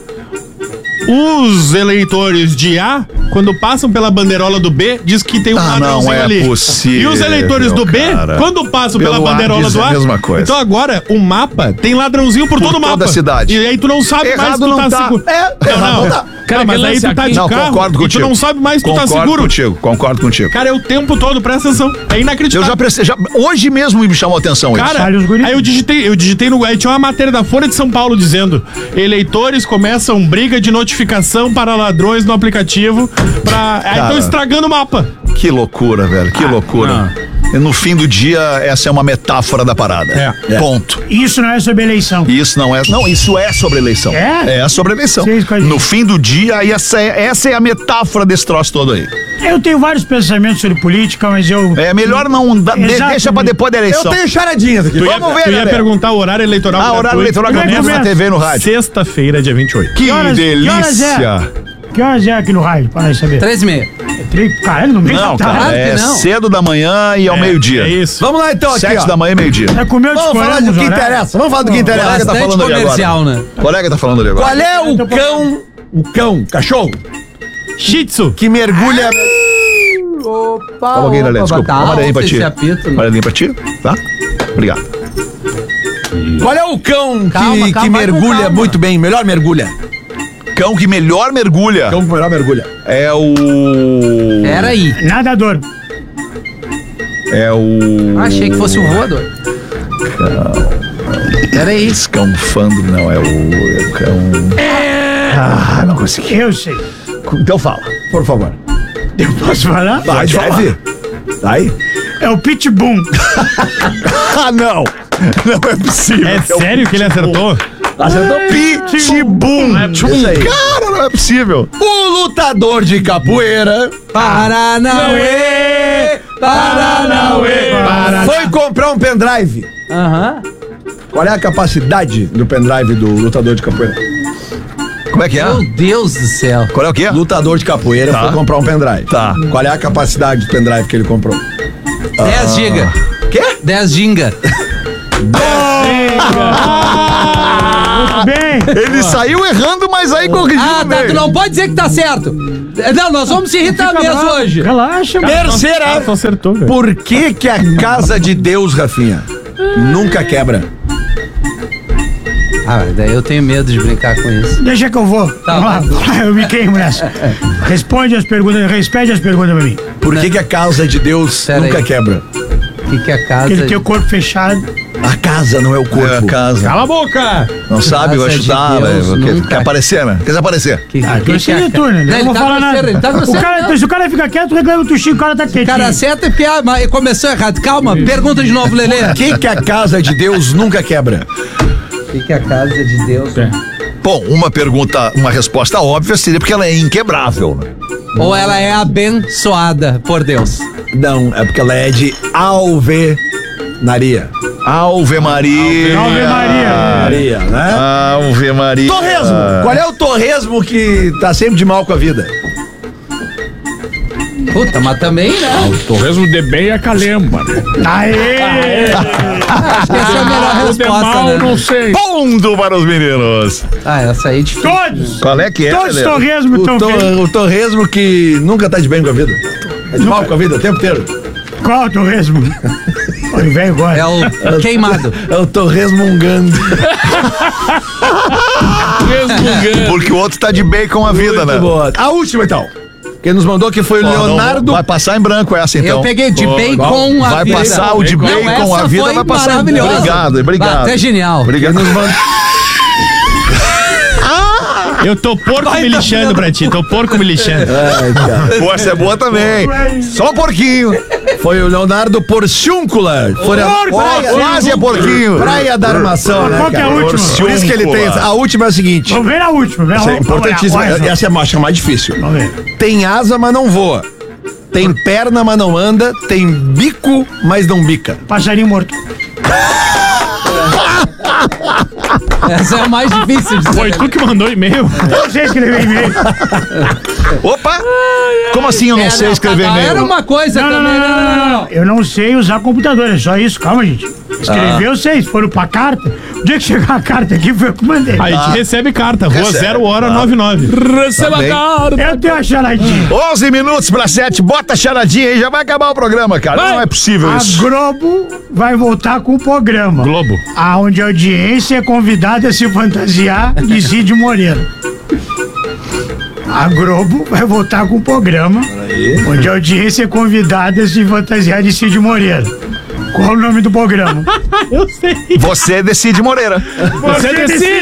Os eleitores de A, quando passam pela bandeirola do B, diz que tem um Ah, ladrãozinho não é ali. possível, E os eleitores do B, cara. quando passam pela Pelo A bandeirola diz do a A, mesma coisa. então agora o mapa tem ladrãozinho por, Por todo o toda mapa. a cidade. E aí tu não sabe mais se Errado tu não tá, tá. seguro. É, não, errado não. não tá. Cara, Não, mas que aí lance tu tá aqui- de Não, carro concordo e tu contigo. não sabe mais se tu tá Concordo seguro. contigo, concordo contigo. Cara, é o tempo todo, presta atenção. É Eu inacreditável. já prestei, já, hoje mesmo me chamou a atenção isso. Cara, Olha os guri. aí eu digitei, eu digitei no. Aí tinha uma matéria da Folha de São Paulo dizendo: eleitores começam briga de notificação para ladrões no aplicativo. Pra... Aí Cara. estão estragando o mapa. Que loucura, velho, que loucura. E no fim do dia, essa é uma metáfora da parada. É. Ponto. Isso não é sobre eleição. E isso não é. Não, isso é sobre eleição. É? É sobre eleição. Sim, isso que eu No disse. fim do dia, aí essa é, essa é a metáfora desse troço todo aí. Eu tenho vários pensamentos sobre política, mas eu. É melhor não. Da, de- Exatamente. deixa pra depois da eleição. Eu tenho charadinhas aqui. Tu ia, Vamos ver, tu ia galera. perguntar o horário eleitoral. Ah, horário gratuito. eleitoral Como é que gratuito na começa? T V e no rádio. Sexta-feira, dia vinte e oito. Que horas- que horas é? delícia. Que horas é aqui no raio? Para nós saber. Três e meia. É três- Caralho, no meio Não, da tarde. cara, Claro que é não. cedo da manhã e ao meio-dia. É isso. Vamos lá então aqui, Sete ó. da manhã e meio-dia. É comer o Vamos falar do que interessa. Vamos falar do que O interessa. colega tá Bastante falando ali comercial, agora. né? O colega tá falando ali agora. Qual é o cão, o cão, cachorro, Shih Tzu. que mergulha... Opa, Só um pouquinho, Lelé, desculpa. tá Uma amarelinha pra alto ti. esse apito, né? Amarelinha pra ti, tá? Obrigado. Qual é o cão Calma, que, calma, que vai com mergulha calma. muito bem, melhor mergulha? Cão que melhor mergulha Cão que melhor mergulha. é o... Pera aí. Nadador. É o... Achei que fosse o voador. Pera aí. Escanfando, não, é o... É o cão... Ah, não consegui. Eu sei. Então fala. Por favor. Eu posso falar? Vai, deve. Vai. É o Pitbull. Ah, não! Não é possível. É sério que ele acertou? Acertou. Pitbull. Isso aí. Cara, não é possível. O lutador de capoeira. Paranauê! Paranauê! Foi comprar um pendrive. Aham. Qual é a capacidade do pendrive do lutador de capoeira? Como é que é? Meu Deus do céu. Qual é o quê? Lutador de capoeira Tá. foi comprar um pendrive. Tá. Qual é a capacidade do pendrive que ele comprou? dez giga. Quê? dez giga. Bem, Ele saiu errando, mas aí corrigiu Ah, no tá. meio. Tu não pode dizer que tá certo. Não, nós vamos se irritar fica mesmo bravo. hoje. Relaxa, mano. Terceira. Tu acertou, velho. Por que que a casa de Deus, Rafinha, nunca quebra? Ah, daí eu tenho medo de brincar com isso. Deixa que eu vou. Tá, Vamos lá. Eu me queimo nessa. Responde as perguntas, repete as perguntas pra mim. Por que que a casa de Deus Pera nunca aí. quebra? O que, que a casa. Porque ele tem o corpo fechado. A casa não é o corpo. É a casa. Cala a boca! Não sabe, vai Casa de chutar, Deus velho. Quer, nunca- quer aparecer, né? Quer aparecer? Que, Ah, que, que, torcida que é a- tu, né? Não, Não ele vou tá falar grosseiro, nada. ele tá O grosseiro, cara, não. se o cara fica quieto, reclama o Tuxinho, o cara tá quietinho. Cara, certo é porque ah, mas começou errado. Calma, pergunta de novo, Lelê. Por que que a casa de Deus nunca quebra? O que, que a casa de Deus. Bom, uma pergunta, uma resposta óbvia seria porque ela é inquebrável, né? Ou ela é abençoada por Deus? Não, é porque ela é de alvenaria. Ave Maria. Ave Maria. Maria, né? Ave Maria. Torresmo! Qual é o torresmo que tá sempre de mal com a vida? Puta, mas também, né? O torresmo de bem é calemba, né? Aê! Acho que essa é a melhor O de resposta, mal, né? não sei. Ponto para os meninos. Ah, essa aí é difícil. Todos! Qual é que é, Todos os Lelê? torresmos O, estão tor- bem. o torresmo que nunca tá de bem com a vida. É de mal com a vida o tempo inteiro. Qual o torresmo? O velho gosta. É o queimado. É o torresmo ungando. Resmungando. Porque o outro tá de bem com a vida, Muito né? boa. A última, então. Quem nos mandou que foi o Ó, não, Leonardo. vai passar em branco essa, então. Eu peguei de bem com a Vai vida. passar o de Não, bem com a essa vida, foi vai passar. maravilhosa. Obrigado, obrigado. Ah, até genial. Obrigado. Quem nos mandou. Eu tô porco me lixando pra ti, tô porco me lixando. Ai, cara. Pô, essa é boa também. Só um porquinho. Foi o Leonardo Porciúncula. Foi a Porco! praia, Quase é porquinho. praia da armação, né, Qual que é a cara? última? Por isso que ele tem. A última é a seguinte. Vamos ver a última. Vamos, Essa é vamos olhar. importantíssima. Olha só. Essa é a acho que é a mais difícil. Vamos ver. Tem asa, mas não voa. Tem perna, mas não anda. Tem bico, mas não bica. Passarinho morto. Essa é a mais difícil de Foi saber. tu que mandou e-mail? Eu sei escrever e-mail. Opa! Como assim eu não É, sei escrever cada- e-mail? Era uma coisa Não, não, também. não, não, não, não. Eu não sei usar computador, é só isso. Calma, gente. Escrever eu sei. Se for pra carta, o dia que chegar a carta aqui foi eu que mandei. A gente recebe carta, rua Recebe. zero hora noventa e nove. Receba bem. a carta. Eu tenho a charadinha. onze minutos pra sete, bota a charadinha aí, já vai acabar o programa, cara. Vai. Não é possível A isso. Globo vai voltar com o programa. Globo. Aonde a audiência é convidada a se fantasiar de Cid Moreira. A Globo vai voltar com o programa onde a audiência é convidada a se fantasiar de Cid Moreira. Qual o nome do programa? Eu sei. Você decide, Moreira. Você decide.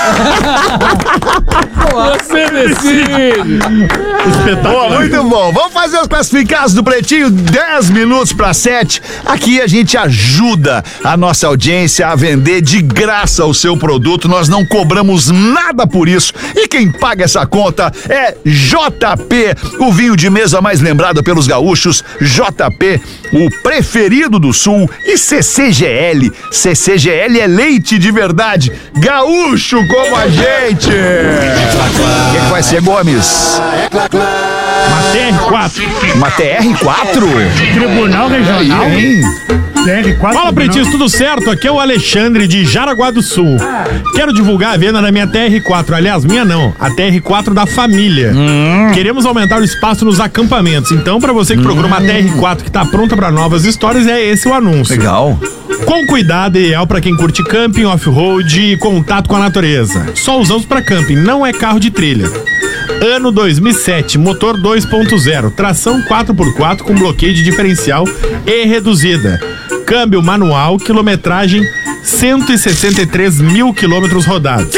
Você decide. Pô, muito bom. Vamos fazer os classificados do Pretinho, dez minutos para sete. Aqui a gente ajuda a nossa audiência a vender de graça o seu produto. Nós não cobramos nada por isso. E quem paga essa conta é J P, o vinho de mesa mais lembrado pelos gaúchos. J P, o preferido do Sul. E C C G L. C C G L é leite de verdade. Gaúcho como a gente. O que, que vai ser, Gomes? Uma T R quatro. Uma T R quatro? Tribunal Regional. Hein? T R quatro. Fala, Tribunal. Pretinhos, tudo certo? Aqui é o Alexandre de Jaraguá do Sul. Quero divulgar a venda da minha T R quatro. Aliás, minha não, a T R quatro da família. Queremos aumentar o espaço nos acampamentos. Então, pra você que procura uma T R quatro que tá pronta pra novas histórias, é esse o anúncio. Legal. Com cuidado, ideal pra quem curte camping, off-road e contato com a natureza. Só usamos pra camping, não é carro de trilha. Ano dois mil e sete, motor dois ponto zero, tração quatro por quatro com bloqueio de diferencial e reduzida. Câmbio manual, quilometragem cento e sessenta e três mil quilômetros rodados.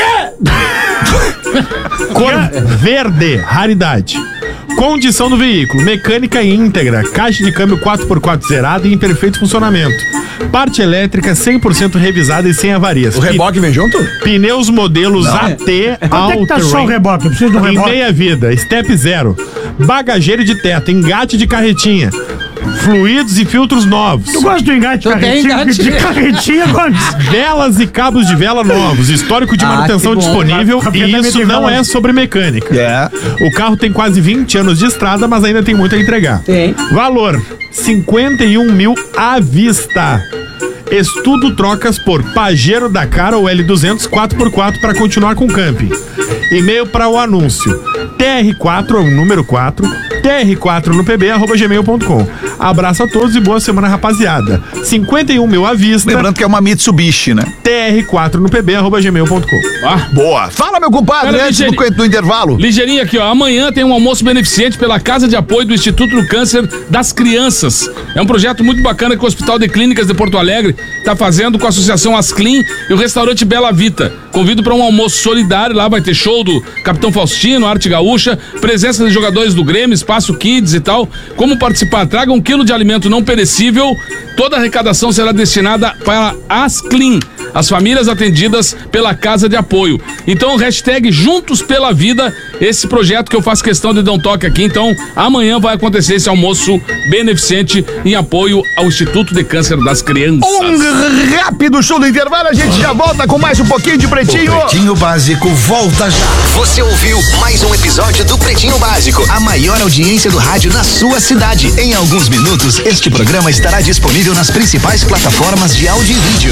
Cor verde, raridade. Condição do veículo, mecânica íntegra, caixa de câmbio quatro por quatro zerada e em perfeito funcionamento. Parte elétrica cem por cento revisada e sem avarias. O reboque vem junto? Pneus modelos A T Quanto é que tá só o All-Terrain. reboque? Eu preciso do Em reboque. meia vida, step zero. Bagageiro de teto, engate de carretinha. fluidos e filtros novos. Tu gosta do engate Tu tem carretinha? engate? De carretinha, gosta. Velas e cabos de vela novos, histórico de Ah, manutenção que bom. disponível, Porque e também isso tem não vela. é sobre mecânica. É. O carro tem quase vinte anos de estrada, mas ainda tem muito a entregar. Tem. Valor: cinquenta e um mil à vista. Estudo trocas por Pajero Dakar ou L duzentos quatro por quatro para continuar com o camping. E-mail para o anúncio: T R quatro, é o número quatro, T R quatro no P B, arroba gmail ponto com. Abraço a todos e boa semana, rapaziada. cinquenta e um mil à vista. Lembrando que é uma Mitsubishi, né? T R quatro no P B, arroba gmail ponto com. Ah, Boa. Fala, meu compadre, Cara, antes do, ligeiro. do intervalo. ligeirinho aqui, ó. Amanhã tem um almoço beneficente pela Casa de Apoio do Instituto do Câncer das Crianças. É um projeto muito bacana que o Hospital de Clínicas de Porto Alegre está fazendo com a Associação Asclean e o restaurante Bela Vita. Convido para um almoço solidário. Lá vai ter show do Capitão Faustino, Arte Gaúcha, presença de jogadores do Grêmio, Espaço Kids e tal. Como participar? Traga um quilo de alimento não perecível. Toda a arrecadação será destinada para Asclean, as famílias atendidas pela Casa de Apoio. Então, hashtag Juntos pela Vida, esse projeto que eu faço questão de dar um toque aqui. Então, amanhã vai acontecer esse almoço beneficente em apoio ao Instituto de Câncer das Crianças. Um rápido show do intervalo, a gente já volta com mais um pouquinho de Pretinho. O Pretinho Básico volta já. Você ouviu mais um episódio do Pretinho Básico, a maior audiência do rádio na sua cidade. Em alguns minutos, este programa estará disponível nas principais plataformas de áudio e vídeo.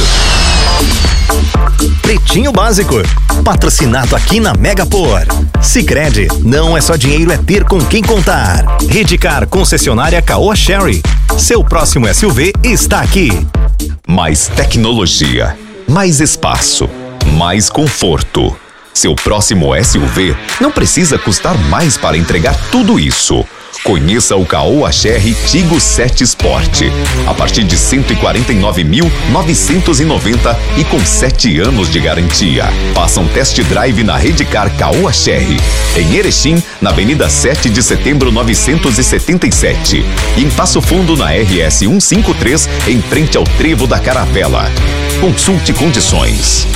Pretinho Básico, patrocinado aqui na Megapor. Sicredi, não é só dinheiro, é ter com quem contar. Redcar, concessionária Caoa Sherry. Seu próximo S U V está aqui. Mais tecnologia, mais espaço, mais conforto. Seu próximo S U V não precisa custar mais para entregar tudo isso. Conheça o Caoa Sherry Tigo sete Sport. A partir de cento e quarenta e nove mil novecentos e noventa e com sete anos de garantia. Faça um test drive na Redcar Caoa Sherry. Em Erechim, na Avenida sete de Setembro novecentos e setenta e sete. E em Passo Fundo, na R S cento e cinquenta e três, em frente ao Trevo da Caravela. Consulte condições.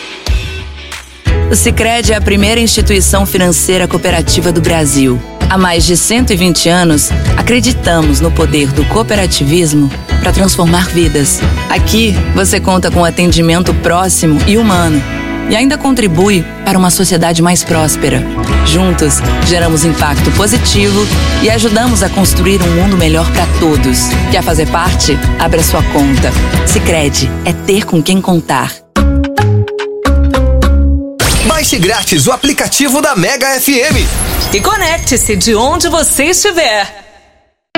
O Sicredi é a primeira instituição financeira cooperativa do Brasil. Há mais de cento e vinte anos, acreditamos no poder do cooperativismo para transformar vidas. Aqui, você conta com atendimento próximo e humano e ainda contribui para uma sociedade mais próspera. Juntos, geramos impacto positivo e ajudamos a construir um mundo melhor para todos. Quer fazer parte? Abra sua conta. Sicredi é ter com quem contar. Baixe grátis o aplicativo da Mega F M. E conecte-se de onde você estiver.